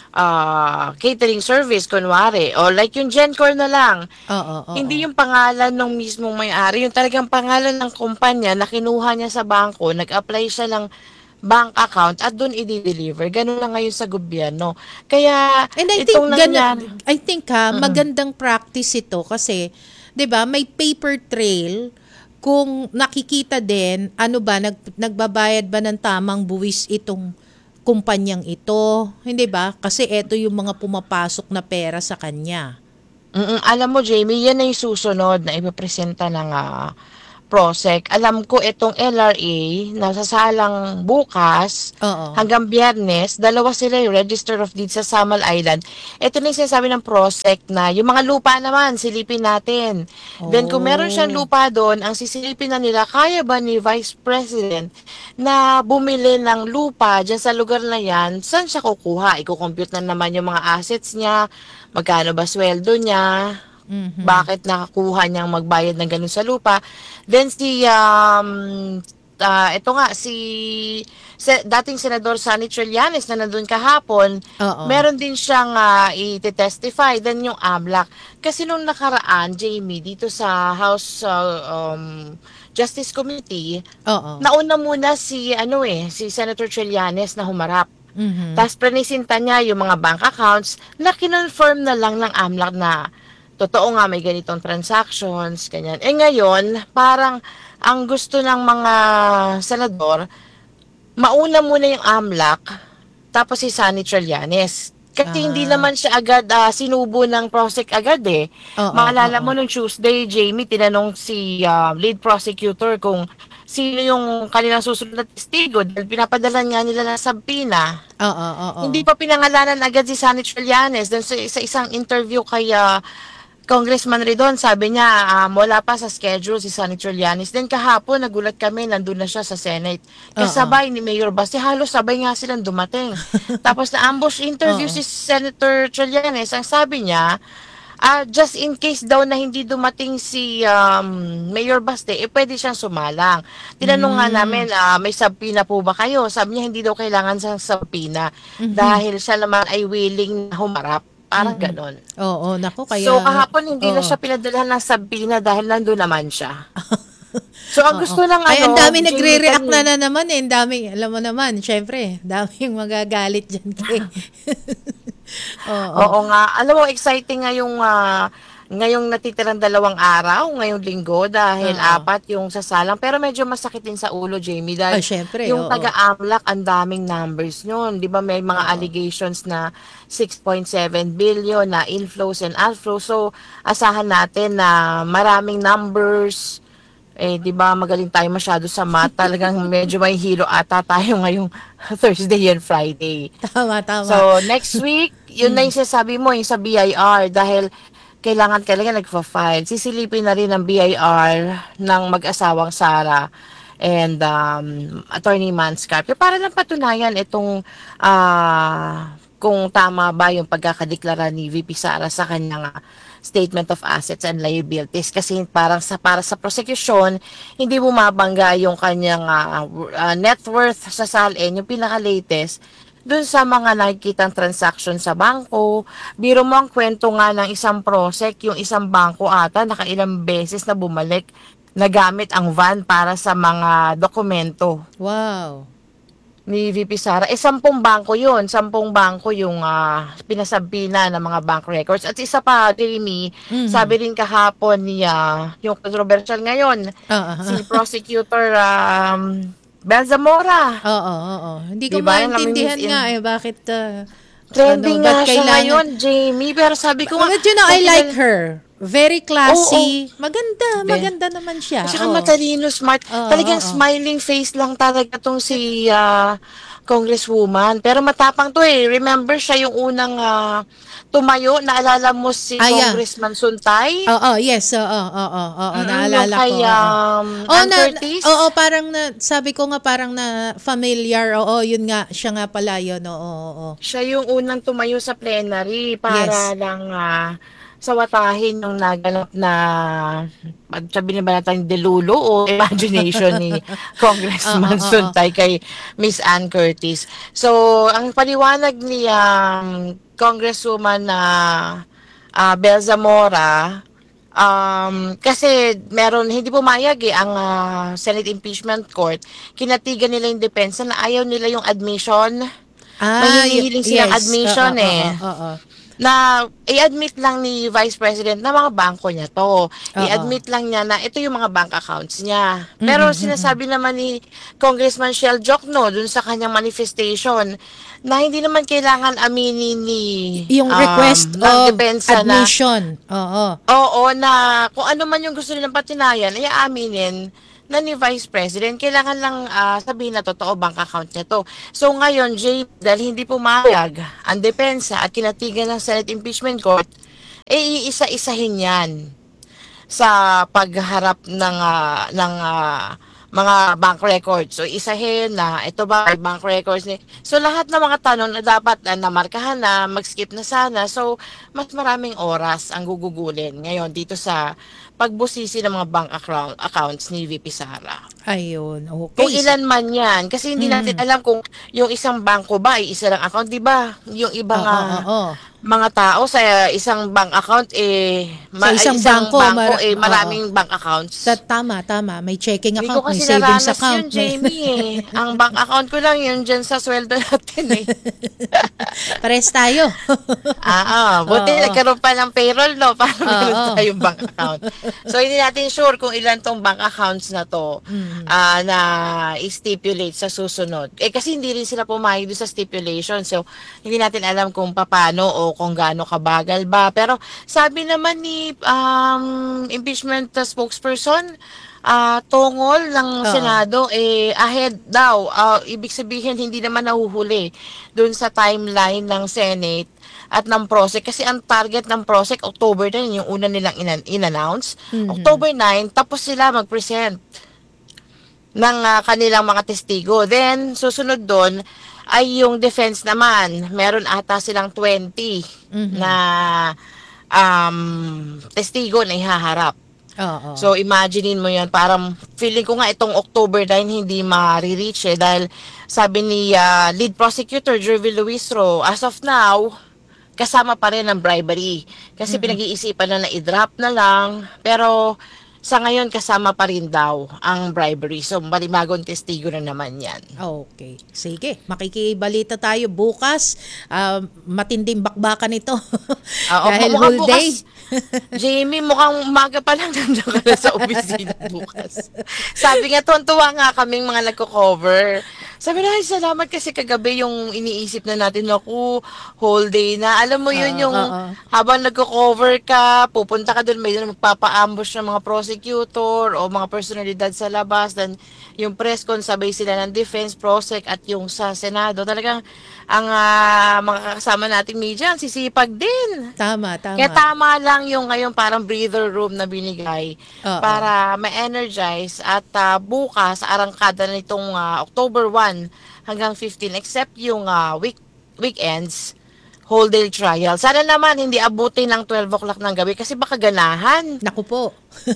ah, catering service, kunwari. O like yung Gencor na lang. Oo, oo. Hindi yung pangalan ng mismong may-ari, yung talagang pangalan ng kumpanya na kinuha niya sa bangko, nag-apply siya ng bank account at doon i-deliver. Ganun lang ngayon sa gobyerno. Kaya And I think, itong gana, nangyari, I think ha, Mm-mm. magandang practice ito kasi, 'di ba, may paper trail kung nakikita din ano ba nag, nagbabayad ba ng tamang buwis itong kumpanyang ito, hindi ba? Kasi ito yung mga pumapasok na pera sa kanya. Mm, alam mo, Jamie, yan na yung susunod na ipapresenta ng ah, Prosec. Alam ko itong L R A nasasalang bukas Oo. hanggang Biyernes, dalawa sila yung Register of Deeds sa Samal Island. Ito na yung sinasabi ng Prosec na yung mga lupa naman, silipin natin. Then kung meron siyang lupa doon, ang sisilipin na nila, kaya ba ni Vice President na bumili ng lupa dyan sa lugar na yan, saan siya kukuha? Iko-compute na naman yung mga assets niya, magkano ba sweldo niya, Mhm. bakit nakakuha niyang magbayad ng ganun sa lupa. Then si, um, ah, ito nga, si, se, dating Senador Sonny Trillanes na nandun kahapon, Oo. meron din siyang uh, i-testify. Then yung AMLAC. Kasi nung nakaraan, Jamie, dito sa House uh, um, Justice Committee, Oo. nauna muna si, ano eh, si Senator Trillanes na humarap. Mhm. Tapos prenisinta niya yung mga bank accounts na kinonfirm na lang ng AMLAC na totoo nga may ganitong transactions, ganyan. Eh ngayon, parang ang gusto ng mga senador, mauna muna yung AMLAC, tapos si Sonny Trillanes. Kasi hindi naman siya agad ah, sinubo ng Prosec agad eh. Oo, Maalala oo. mo nung Tuesday, Jamie, tinanong si ah, lead prosecutor kung sino yung kanilang susunod na testigo dahil pinapadalan nga nila ng sabpina. Oo, oo. Hindi pa pinangalanan agad si Sonny Trillanes. Dun sa, sa isang interview kay ah, Congressman Ridon, sabi niya, um, wala pa sa schedule si Sonny Trillanes. Then kahapon, nagulat kami, nandun na siya sa Senate. Kasabay ni Mayor Basti, halos sabay nga silang dumating. Tapos na-ambush interview Oo. si Senator Trillanes. Ang sabi niya, ah, just in case daw na hindi dumating si um, Mayor Baste, eh pwede siyang sumalang. Tinanong nga Mm. namin, ah, may sabpina po ba kayo? Sabi niya, hindi daw kailangan sa sabpina Mhm. dahil siya naman ay willing na humarap. Parang Mm-mm. ganon. Oo, nako kaya. So kahapon hindi na Oo. siya pinadalhan ng sabpina dahil nandun naman siya. So ang Oo. gusto ng Ay, ano, ang dami Jamie, nagre-react na kanina- na naman eh. Ang dami, alam mo naman, syempre, daming magagalit dyan kay. Oo. Oo nga. Alam mo, exciting nga yung ah, ngayong natitirang dalawang araw, ngayong linggo, dahil Oo. apat yung sasalang. Pero medyo masakit din sa ulo, Jamie, dahil Ay, syempre, yung oo. taga-AMLAC, ang daming numbers yun. Di ba may mga allegations na six point seven billion na inflows and outflows. So, asahan natin na maraming numbers. Eh, di ba magaling tayo masyado sa math. Talagang medyo may hilo ata tayo ngayong Thursday and Friday. Tama, tama. So, next week, yun na yung sinasabi mo, yung sa B I R, dahil kailangan talaga nagpa-file. Sisilipin na rin ng B I R ng mag-asawang Sara and um, Attorney Manscarpio para lang patunayan itong ah, kung tama ba yung pagkakadeklara ni V P Sara sa kanyang ah, Statement of Assets and Liabilities. Kasi parang sa, para sa prosecution, hindi bumabangga yung kanyang ah, ah, net worth sa S A L N, yung pinaka-latest, dun sa mga nakikitang transaction sa bangko. Biro mo ang kwento nga ng isang prosec, yung isang bangko ata, nakailang beses na bumalik na gamit ang van para sa mga dokumento. Wow. Ni V P Sara. Eh, sampung bangko yun. Sampung bangko yung ah, pinasabina ng mga bank records. At isa pa, Jamie, Mhm. sabi rin kahapon niya, yung controversial ngayon, Oo. si Prosecutor um, Bel Zamora. Oo, oo. Hindi ko Diba? Yung maintindihan namimiss in- nga eh, bakit uh, Trending ano, nga ba't siya kailangan- ngayon, Jamie. Pero sabi ko nga, But you know, I kung like kinal- her. Very classy. Oo, Maganda, Be- maganda naman siya. At saka Oo. matalino, smart. Oo, Talagang oo. smiling face lang talaga tong si ah, Congresswoman. Pero matapang to eh. Remember siya yung unang ah, tumayo. Naalala mo si Ah, yeah. Congressman Suntay? Oo, yes, oo, oo, oo, Mm, naalala yung kay, ko. oo. um, Oo, Ann na, Curtis? oo, parang na, sabi ko nga parang na familiar. Oo, yun nga, siya nga pala yun. Oo, oo, oo. Siya yung unang tumayo sa plenary para Yes. lang ah, sawatahin yung naganap na, sabihin ba natin, delulo o imagination ni Congressman Oo, oo, oo. Suntay kay Miss Ann Curtis. So, ang paliwanag ni um, Congresswoman na uh, Bel Zamora, um, kasi meron, hindi pumayag eh, ang uh, Senate Impeachment Court, kinatigan nila yung depensa na ayaw nila yung admission. Ah, May hinihiling silang yes. admission Oo, eh. oo, oo. Na i-admit lang ni Vice President na mga bangko niya to. I-admit lang niya na ito yung mga bank accounts niya. Pero Mhm, sinasabi naman ni Congressman Shell Jokno dun sa kanyang manifestation na hindi naman kailangan aminin ni Yung um, request ng of depensa na admission. Oo. oo, na kung ano man yung gusto nilang patinayan, ay aaminin na ni Vice President, kailangan lang ah, sabihin na totoo bank account niya to. So ngayon, Jay, dahil hindi pumayag ang depensa at kinatigan ng Senate Impeachment Court, eh iisa-isahin yan sa pagharap ng, ah, ng ah, mga bank records. So isahin na ito ba ay bank records ni. So lahat ng mga tanong na dapat na namarkahan na, mag-skip na sana. So mas maraming oras ang gugugulin ngayon dito sa pagbusisi ng mga bank account, accounts ni V P Sara. Ayun, okay. Kung ilan man yan. Kasi hindi natin alam kung yung isang bangko ba ay isa lang account. Diba? Yung ibang Oo, ah, oo, oo. mga tao sa isang bank account, eh, ma- Sa isang isang bangko, bangko, mar- eh, oo. maraming bank accounts. Sa, tama, tama. May checking Hindi ko account, may kasi savings naranas account. yun, Jamie, eh. Ang bank account ko lang yun dyan sa sweldo natin, eh. Pares tayo. Ah, ah. Buti Oo. nagkaroon pa ng payroll, no? Para meron Oo. tayong bank account. So, hindi natin sure kung ilan tong bank accounts na to Mm. ah, na i-stipulate sa susunod. Eh, kasi hindi rin sila pumayag doon sa stipulation. So, hindi natin alam kung paano o kung gaano kabagal ba. Pero, sabi naman ni um, impeachment uh, spokesperson, ah tungol ng Oo. Senado, eh, ahead daw. Ah, ibig sabihin, hindi naman nahuhuli doon sa timeline ng Senate at ng PROSEC. Kasi ang target ng PROSEC, October nine, yung una nilang inan- in-announce. Mhm. October nine, tapos sila mag-present ng ah, kanilang mga testigo. Then, susunod doon ay yung defense naman. Meron ata silang twenty Mhm. na um, testigo na ihaharap. Oo. So, imaginein mo yan. Parang feeling ko nga itong October nine hindi ma-reach eh. Dahil sabi ni ah, lead prosecutor Jervil Luisro, as of now, kasama pa rin ang bribery. Kasi Mhm. pinag-iisipan na na i-drop na lang. Pero sa ngayon, kasama pa rin daw ang bribery. So, malimagong testigo na naman yan. Okay. Sige, makikibalita tayo bukas. Ah, matinding bakbakan ito. Oo, Dahil mukhang whole day. bukas, Jamie, mukhang umaga pa lang nandiyan ka na sa opisina bukas. Sabi nga, tuwan-tuwa nga kaming mga nagko-cover. Sabi na, "Ay, salamat kasi kagabi yung iniisip na natin, naku, whole day na." Alam mo yun, Oo, yung oo. habang nagko-cover ka, pupunta ka doon, may doon magpapa-ambush ng mga prosecutor o mga personalidad sa labas. Then, yung press con, sabay sila ng defense, prosec, at yung sa Senado. Talagang, ang ah, mga kasama nating media, ang sisipag din. Tama, tama. Kaya tama lang yung ngayon parang breather room na binigay Oo. para ma-energize at ah, bukas arangkada na nitong ah, October one hanggang fifteen except yung ah, week weekends whole day trial. Sana naman hindi abutin ng twelve o'clock ng gabi kasi baka ganahan. Naku po.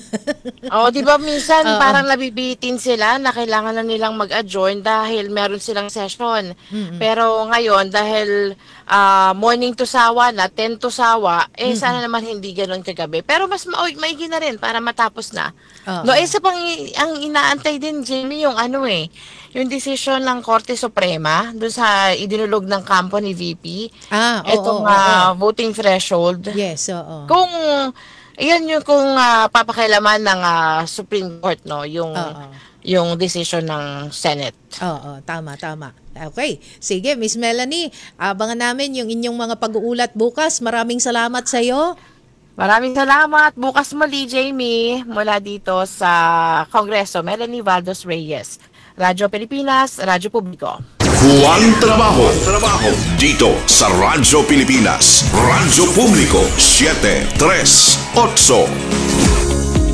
Oh, 'di ba minsan Oo. parang nabibitin sila na kailangan na nilang mag-adjourn dahil meron silang session. Mm-mm. Pero ngayon dahil ah, morning to sawa na, ten to sawa, eh Mm-mm. sana naman hindi ganoon kagabi. Pero mas ma- maigi na rin para matapos na. Oo. No, isa pang i- ang inaantay din, Jamie, yung ano eh, yung decision ng Korte Suprema dun sa idinulog ng kampo ni V P. Ah, oo, Etong oo, ah, oo. voting threshold. Yes, oo. Kung yan yung kung ah, papakailaman ng ah, Supreme Court, no, yung Oo. yung decision ng Senate. Oo, tama, tama. Okay. Sige, Miss Melanie, abangan namin yung inyong mga pag-uulat bukas. Maraming salamat sa iyo. Maraming salamat. Bukas muli, Jamie, mula dito sa Kongreso. Melanie Valdos Reyes, Radyo Pilipinas, Radyo Publiko. Juan Trabajo. Trabajo. Dito sa Radyo Pilipinas. Radyo Publiko. siete tres ocho. Ayan.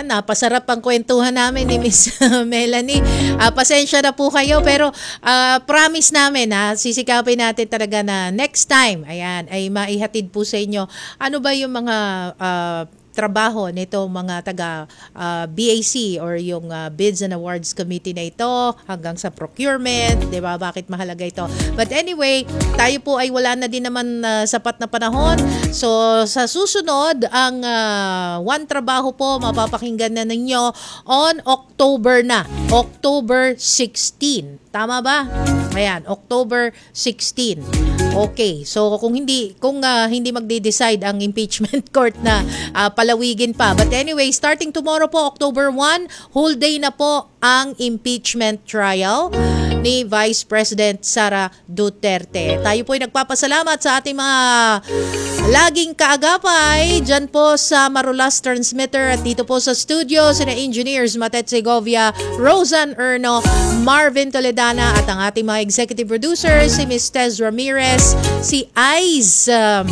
Ayan, napasarap ang kwentuhan namin ni Miss Melanie. Uh, pasensya na po kayo pero uh, promise namin ha, sisikapin natin talaga na next time, ayan, ay maihatid po sa inyo ano ba yung mga uh, trabaho nito mga taga uh, B A C or yung uh, Bids and Awards Committee na ito hanggang sa procurement, 'di ba? Bakit mahalaga ito? But anyway, tayo po ay wala na din naman uh, sapat na panahon. So sa susunod, ang uh, One Trabaho po mapapakinggan na ninyo on October na, October sixteen. Tama ba? Ayan, October sixteen. Okay. So kung hindi kung uh, hindi magde-decide ang impeachment court na uh, palawigin pa. But anyway, starting tomorrow po, October one, whole day na po ang impeachment trial ni Vice President Sara Duterte. Tayo po ay nagpapasalamat sa ating mga laging kaagapay dyan po sa Marulas Transmitter at dito po sa studio sina Engineers Matet Segovia, Rosan Erno, Marvin Toledana at ang ating mga executive producers si Miz Tez Ramirez, si Ice um,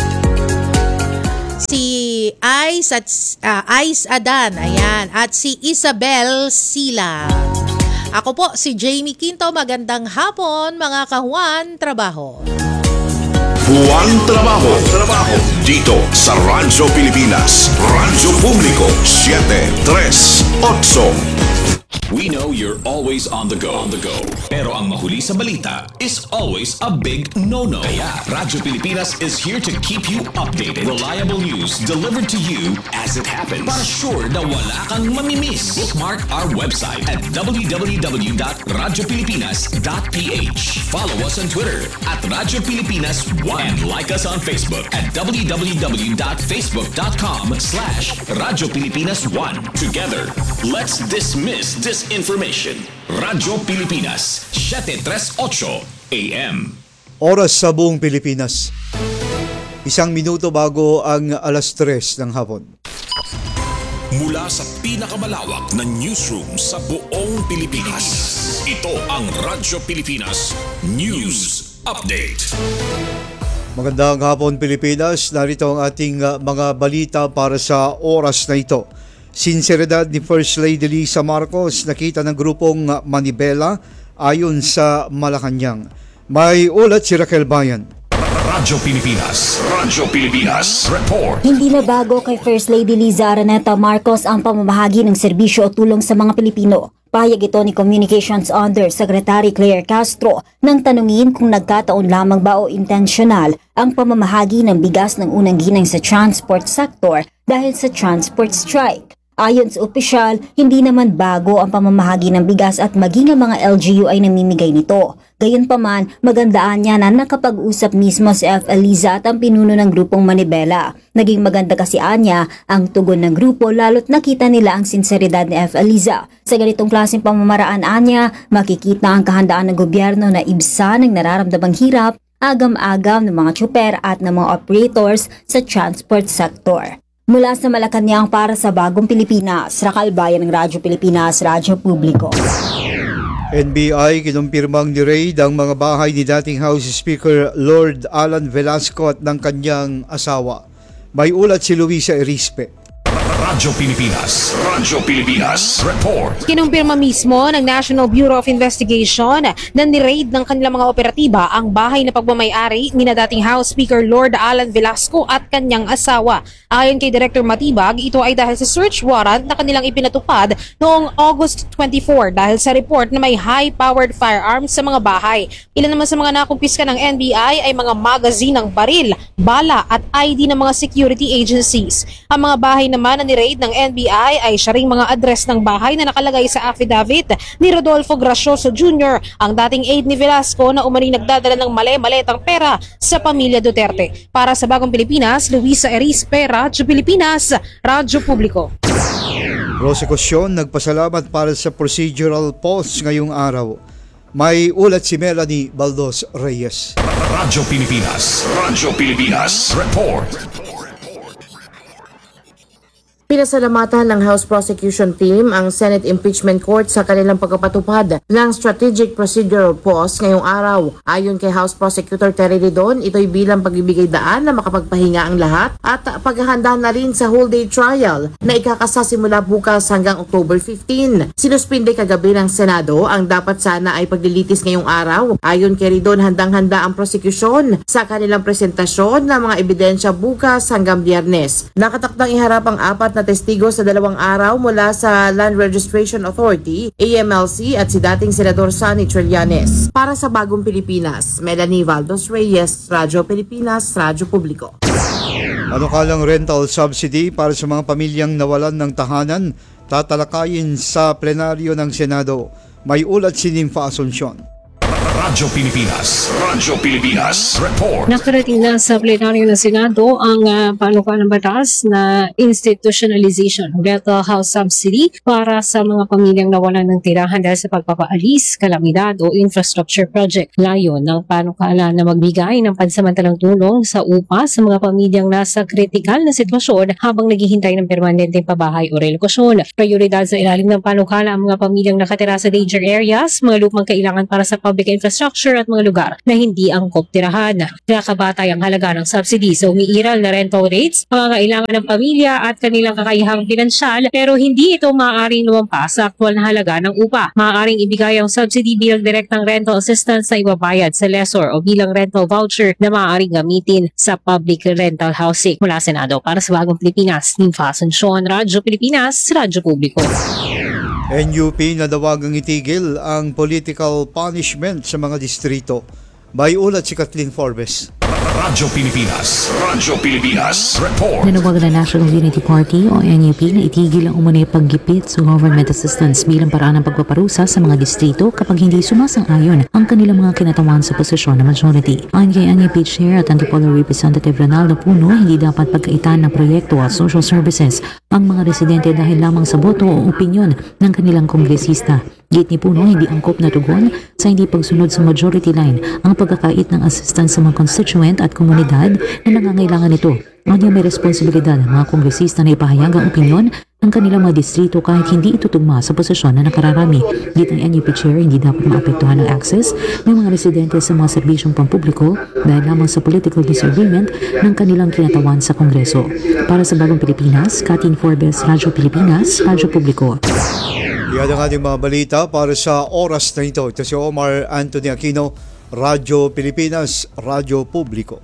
si Ice at uh, Ice Adan, ayan, at si Isabel Sila. Ako po si Jamie Quinto. Magandang hapon mga kahuan trabaho. Juan Trabajo. Trabajo. Dito sa Radyo Pilipinas, Radyo Publiko, siete tres otso. We know you're always on the go. On the go. Pero ang mahuli sa balita is always a big no-no. Kaya Radyo Pilipinas is here to keep you updated. Reliable news delivered to you as it happens. Para sure na wala kang mamimiss. Bookmark our website at w w w dot radyo pilipinas dot p h. Follow us on Twitter at Radyo Pilipinas one and like us on Facebook at w w w dot facebook dot com slash Radyo Pilipinas one. Together, let's dismiss disinformation. Radyo Pilipinas, siete tres otso A M. Oras sa buong Pilipinas. Isang minuto bago ang alas tres ng hapon. Mula sa pinakamalawak na newsroom sa buong Pilipinas, ito ang Radyo Pilipinas News Update. Magandang hapon Pilipinas, narito ang ating uh, mga balita para sa oras na ito. Sinseridad ni First Lady Lisa Marcos nakita ng grupong Manibela ayon sa Malacanang. May ulat si Raquel Bayan. Radyo Pilipinas, Radyo Pilipinas Report. Hindi na bago kay First Lady Liza Araneta Marcos ang pamamahagi ng serbisyo o tulong sa mga Pilipino. Pahayag ito ni Communications Under Secretary Claire Castro nang tanungin kung nagkataon lamang ba o intensyonal ang pamamahagi ng bigas ng unang ginang sa transport sector dahil sa transport strike. Ayon sa opisyal, hindi naman bago ang pamamahagi ng bigas at maging ang mga L G U ay namimigay nito. Gayunpaman, magandaan niya na nakapag-usap mismo si F. Eliza at ang pinuno ng grupong Manibela. Naging maganda kasi anya ang tugon ng grupo lalo't nakita nila ang sinseridad ni F. Eliza. Sa ganitong klaseng pamamaraan anya, makikita ang kahandaan ng gobyerno na ibsan ang nararamdamang hirap, agam-agam ng mga tsuper at ng mga operators sa transport sector. Mula sa Malacanang para sa Bagong Pilipinas, Raquel Bayan ng Radyo Pilipinas, Radyo Publiko. N B I kinumpirmang ni-raid ang mga bahay ni dating House Speaker Lord Alan Velasco at ng kanyang asawa. May ulat si Luisa Erispe. Radyo Pilipinas, Radyo Pilipinas Report. Kinumpirma mismo ng National Bureau of Investigation na ni-raid ng kanilang mga operatiba ang bahay na pagmamayari ni na dating House Speaker Lord Alan Velasco at kanyang asawa. Ayon kay Director Matibag, ito ay dahil sa search warrant na kanilang ipinatupad noong August twenty-four dahil sa report na may high-powered firearms sa mga bahay. Ilan naman sa mga nakumpiska ng N B I ay mga magazine ng baril, bala at I D ng mga security agencies. Ang mga bahay naman na ni-raid ng N B I ay siya ring mga address ng bahay na nakalagay sa affidavit ni Rodolfo Gracioso Junior, ang dating aide ni Velasco na umani nagdadala ng mali-maletang pera sa pamilya Duterte. Para sa Bagong Pilipinas, Luisa Erispe, Radyo Pilipinas, Radyo Publiko. Prosekusyon nagpasalamat para sa procedural pause ngayong araw. May ulat si Melanie Baldos Reyes. Radyo Pilipinas, Radyo Pilipinas Report. Pinasalamatan ng House Prosecution Team ang Senate Impeachment Court sa kanilang pagpapatupad ng Strategic Procedural Pause ngayong araw. Ayon kay House Prosecutor Terry Ridon, ito'y bilang pagbibigay daan na makapagpahinga ang lahat at paghahanda na rin sa whole day trial na ikakasasimula bukas hanggang October fifteenth. Sinuspinde kagabi ng Senado ang dapat sana ay paglilitis ngayong araw. Ayon kay Ridon, handang-handa ang prosecution sa kanilang presentasyon ng mga ebidensya bukas hanggang Biyernes. Nakatakdang iharap ang apat na testigo sa dalawang araw mula sa Land Registration Authority, A M L C at si dating Senador Sonny Trillanes. Para sa Bagong Pilipinas, Melanie Valdos Reyes, Radyo Pilipinas, Radyo Publiko. Ano kalang rental subsidy para sa mga pamilyang nawalan ng tahanan? Tatalakayin sa plenaryo ng Senado. May ulat si Nympha Asuncion. Radyo Pilipinas, Radyo Pilipinas, Report. Nakarating na sa plenaryo ng Senado ang uh, panukalang batas na institutionalization ng rental house subsidy para sa mga pamilyang nawalan ng tirahan dahil sa pagpapaalis, kalamidad o infrastructure project. Layon ng panukala na magbigay ng pansamantalang tulong sa upa sa mga pamilyang nasa kritikal na sitwasyon habang naghihintay ng permanenteng pabahay o relokasyon. Prioridad sa ilalim ng panukala ang mga pamilyang nakatira sa danger areas, mga lupang kailangan para sa public infrastructure at mga lugar na hindi angkop tirahan. Nakabatay ang halaga ng subsidy sa umiiral na rental rates, pangangailangan ng pamilya at kanilang kakayahang pinansyal, pero hindi ito maaaring lumampas sa aktwal na halaga ng upa. Maaaring ibigay ang subsidy bilang direktang rental assistance na ibabayad sa lessor o bilang rental voucher na maaaring gamitin sa public rental housing. Mula Senado, para sa Bagong Pilipinas, Nympha Asuncion, Radyo Pilipinas, Radyo Publiko. N U P nadawagang itigil ang political punishment sa mga distrito. May ulat si Kathleen Forbes. Radyo Pilipinas, Radyo Pilipinas, Report. Nanawagan ng National Unity Party o N U P na itigil ang umunay paggipit sa government assistance bilang paraan ng pagpaparusa sa mga distrito kapag hindi sumasang-ayon ang kanilang mga kinatawan sa posisyon ng majority. Ayon kay N U P Chair at Antipolo Representative Ronaldo Puno, hindi dapat pagkaitan ng proyekto at social services ang mga residente dahil lamang sa boto o opinyon ng kanilang kongresista. Git ni Puno, hindi angkop na tugon sa hindi pagsunod sa majority line ang pagkakait ng assistance sa mga constituent at komunidad na nangangailangan nito. Anya may responsibilidad ang mga kongresista na ipahayag ang opinyon ng kanilang mga distrito kahit hindi ito tugma sa posisyon na nakararami. Git ng N U P Chair, hindi dapat maapektuhan ang access ng mga residente sa mga serbisyong pampubliko dahil lamang sa political disagreement ng kanilang kinatawan sa Kongreso. Para sa Bagong Pilipinas, Kathleen Forbes, Radyo Pilipinas, Radyo Publiko. Yan ang ating mga balita para sa oras na ito. Ito si Omar Anthony Aquino, Radyo Pilipinas, Radyo Publiko.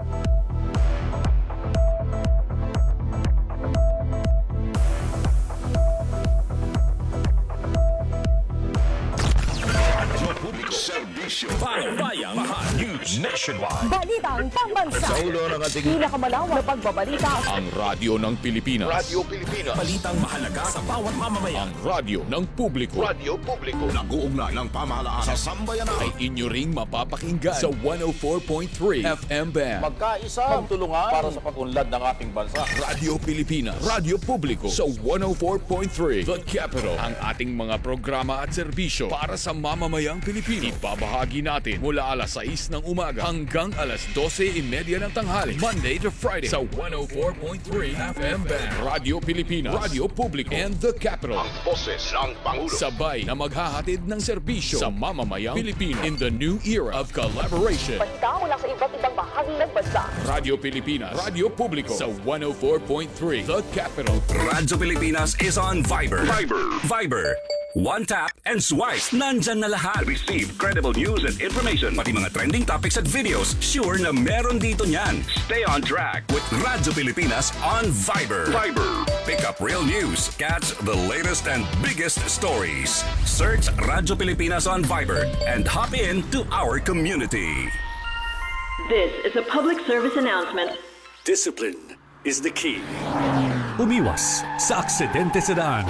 Bayang News Nationwide. Balitang pambansa. Sa ulo ng ating pinakamalawak na pagbabalita. Ang radyo ng Pilipinas. Radyo Pilipinas. Balitang mahalaga sa bawat mamamayan. Ang radyo ng publiko. Radyo Publiko. Nag-uugnay ng pamahalaan sa sambayanan. Ay inyo ring mapapakinggan sa one oh four point three F M band. Magkaisa, magtulungan para sa pag-unlad ng ating bansa. Radyo Pilipinas. Radyo Publiko sa one oh four point three The Capital. Ang ating mga programa at serbisyo para sa mamamayang Pilipino. Ibabahagi natin mula alas sais ng umaga hanggang alas dose imedya ng tanghali. Monday to Friday sa one oh four point three F M band. Radyo Pilipinas, Radyo Publiko, and The Capital. Ang boses ng Pangulo. Sabay na maghahatid ng serbisyo sa mamamayang Pilipino in the new era of collaboration. Basta mula sa iba't ibang bahagi ng bansa. Radyo Pilipinas, Radyo Publiko sa one oh four point three The Capital. Radyo Pilipinas is on Viber. Viber. Viber. One tap and swipe. Nandyan na lahat. Receive credible news and information. Pati mga trending topics at videos. Sure na meron dito niyan. Stay on track with Radyo Pilipinas on Viber. Viber. Pick up real news. Catch the latest and biggest stories. Search Radyo Pilipinas on Viber and hop in to our community. This is a public service announcement. Discipline is the key. Umiwas sa aksidente sa daan.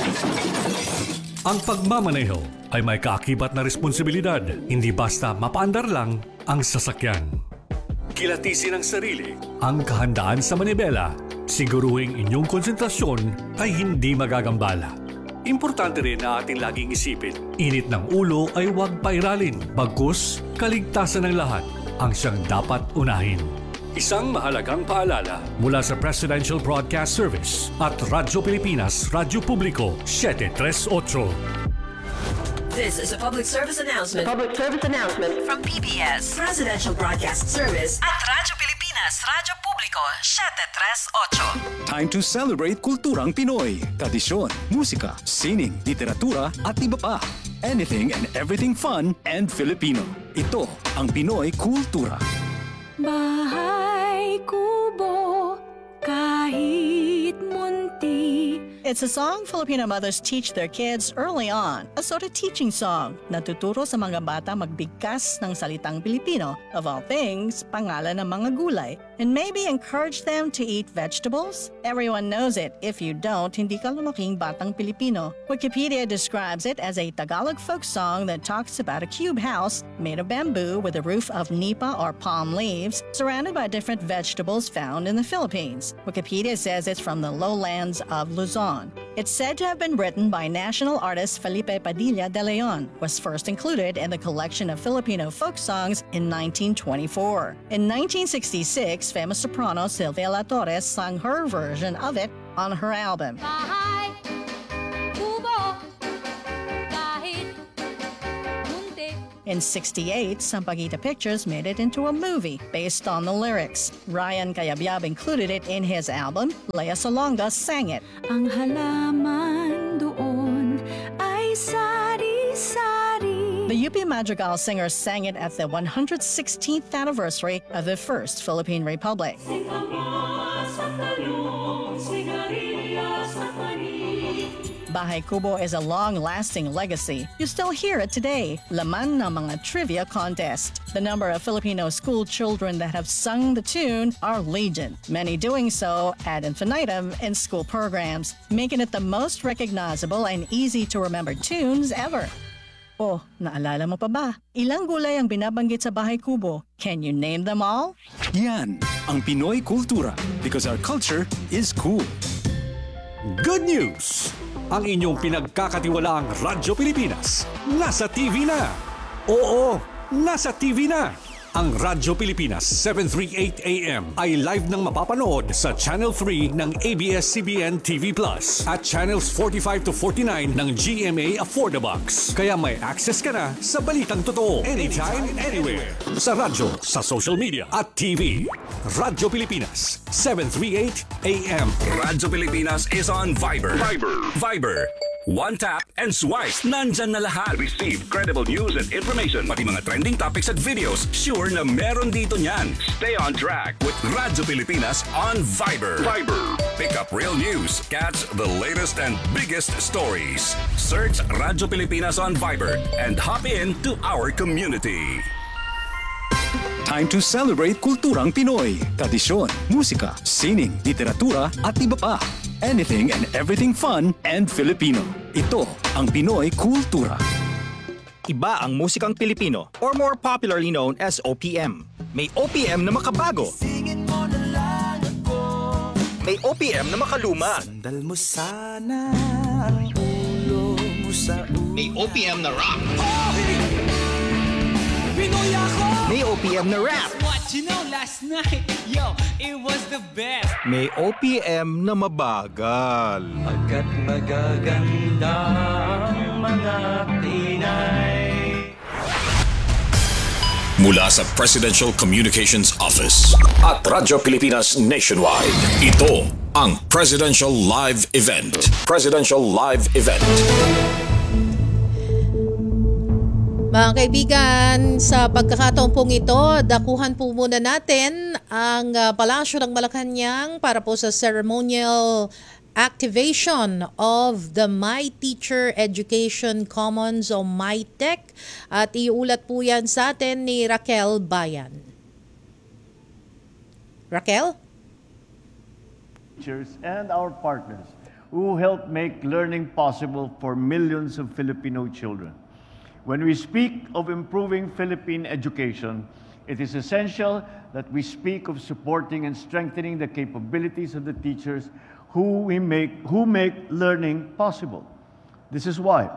Ang pagmamaneho ay may kaakibat na responsibilidad, hindi basta mapaandar lang ang sasakyan. Kilatisin ang sarili, ang kahandaan sa manibela, siguruhing inyong konsentrasyon ay hindi magagambala. Importante rin na ating laging isipin, init ng ulo ay huwag pairalin, bagkus kaligtasan ng lahat ang siyang dapat unahin. Isang mahalagang paalala mula sa Presidential Broadcast Service at Radyo Pilipinas, Radyo Publiko, siyete tres otso. This is a public service announcement. Public service announcement from P B S Presidential Broadcast Service at Radyo Pilipinas, Radyo Publiko, siyete tres otso. Time to celebrate kulturang Pinoy. Tradisyon, musika, sining, literatura at iba pa. Anything and everything fun and Filipino. Ito ang Pinoy Kultura. Bahay kubo, kahit munti. It's a song Filipino mothers teach their kids early on. A sort of teaching song na tuturo sa mga bata magbigkas ng salitang Pilipino, of all things, pangalan ng mga gulay, and maybe encourage them to eat vegetables. Everyone knows it. If you don't, hindi ka lumaking batang Pilipino. Wikipedia describes it as a Tagalog folk song that talks about a cube house made of bamboo with a roof of nipa or palm leaves, surrounded by different vegetables found in the Philippines. Wikipedia says it's from the lowlands of Luzon. It's said to have been written by national artist Felipe Padilla de Leon, was first included in the collection of Filipino folk songs in nineteen twenty-four. In nineteen sixty-six, famous soprano Silvia La Torres sang her version of it on her album. Bahay, kubo, kahit munti. In sixty-eight, Sampaguita Pictures made it into a movie based on the lyrics. Ryan Cayabyab included it in his album. Lea Salonga sang it. Ang halaman doon ay sari-sari. The U P Madrigal singers sang it at the one hundred sixteenth anniversary of the First Philippine Republic. Bahay Kubo is a long-lasting legacy. You still hear it today, laman ng mga trivia contest. The number of Filipino school children that have sung the tune are legion, many doing so ad infinitum in school programs, making it the most recognizable and easy-to-remember tunes ever. Oh, naalala mo pa ba? Ilang gulay ang binabanggit sa Bahay Kubo? Can you name them all? Yan ang Pinoy Kultura because our culture is cool. Good news! Ang inyong pinagkakatiwalaang Radyo Pilipinas nasa T V na. Oo, nasa T V na. Ang Radyo Pilipinas seven thirty-eight A M ay live nang mapapanood sa Channel three ng A B S C B N T V Plus at Channels forty-five to forty-nine ng G M A Affordabox. Kaya may access ka na sa balitang totoo anytime, anywhere. Sa radyo, sa social media at T V. Radyo Pilipinas seven thirty-eight A M. Radyo Pilipinas is on Viber. Viber. Viber. One tap and swipe. Nandyan na lahat. Receive credible news and information. Pati mga trending topics at videos. Sure na meron dito niyan. Stay on track with Radyo Pilipinas on Viber. Viber. Pick up real news. Catch the latest and biggest stories. Search Radyo Pilipinas on Viber and hop in to our community. Time to celebrate kulturang Pinoy. Tradisyon, musika, sining, literatura at iba pa. Anything and everything fun and Filipino. Ito ang Pinoy Kultura. Iba ang musikang Pilipino or more popularly known as O P M. May O P M na makabago. May O P M na makaluma. Sandal mo sana ang ulo mo sa ulo. May O P M na rock. Pinoy ako! May O P M na rap. What you know last night, yo, it was the best. May O P M na mabagal. Pagkat magaganda ang mga Pinay. Mula sa Presidential Communications Office at Radyo Pilipinas Nationwide, ito ang Presidential Live Event. Presidential Live Event. Mga kaibigan, sa pagkakataon pong ito, dakuhan po muna natin ang uh, Palasyo ng Malacanang para po sa ceremonial activation of the My Teacher Education Commons o MyTech at iulat po yan sa atin ni Raquel Bayan. Raquel? Teachers and our partners who help make learning possible for millions of Filipino children. When we speak of improving Philippine education, it is essential that we speak of supporting and strengthening the capabilities of the teachers who we make who make learning possible. This is why,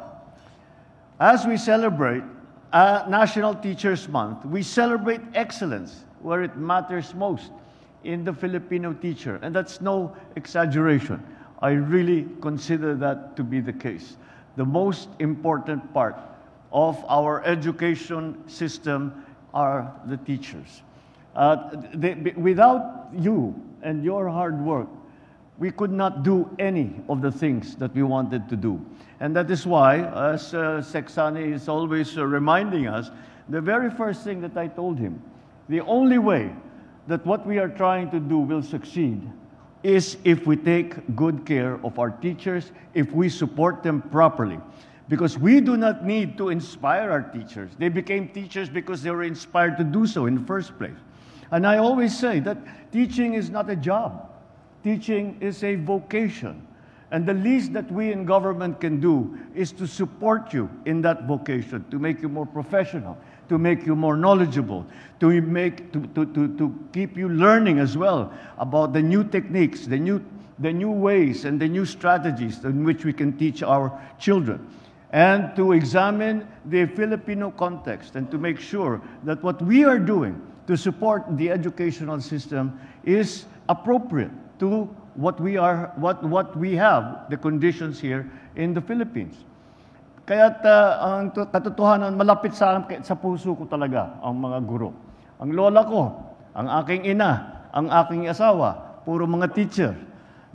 as we celebrate uh, National Teachers Month, we celebrate excellence where it matters most, in the Filipino teacher. And that's no exaggeration. I really consider that to be the case. The most important part of our education system are the teachers. Uh, they, without you and your hard work, we could not do any of the things that we wanted to do. And that is why, as uh, Sexani is always uh, reminding us, the very first thing that I told him, the only way that what we are trying to do will succeed is if we take good care of our teachers, if we support them properly. Because we do not need to inspire our teachers. They became teachers because they were inspired to do so in the first place. And I always say that teaching is not a job. Teaching is a vocation. And the least that we in government can do is to support you in that vocation, to make you more professional, to make you more knowledgeable, to, make, to, to, to, to keep you learning as well about the new techniques, the new, the new ways and the new strategies in which we can teach our children. And to examine the Filipino context and to make sure that what we are doing to support the educational system is appropriate to what we are, what, what we have, the conditions here in the Philippines. Kaya't uh, ang katotohanan, malapit sa, sa puso ko talaga ang mga guro. Ang lola ko, ang aking ina, ang aking asawa, puro mga teacher.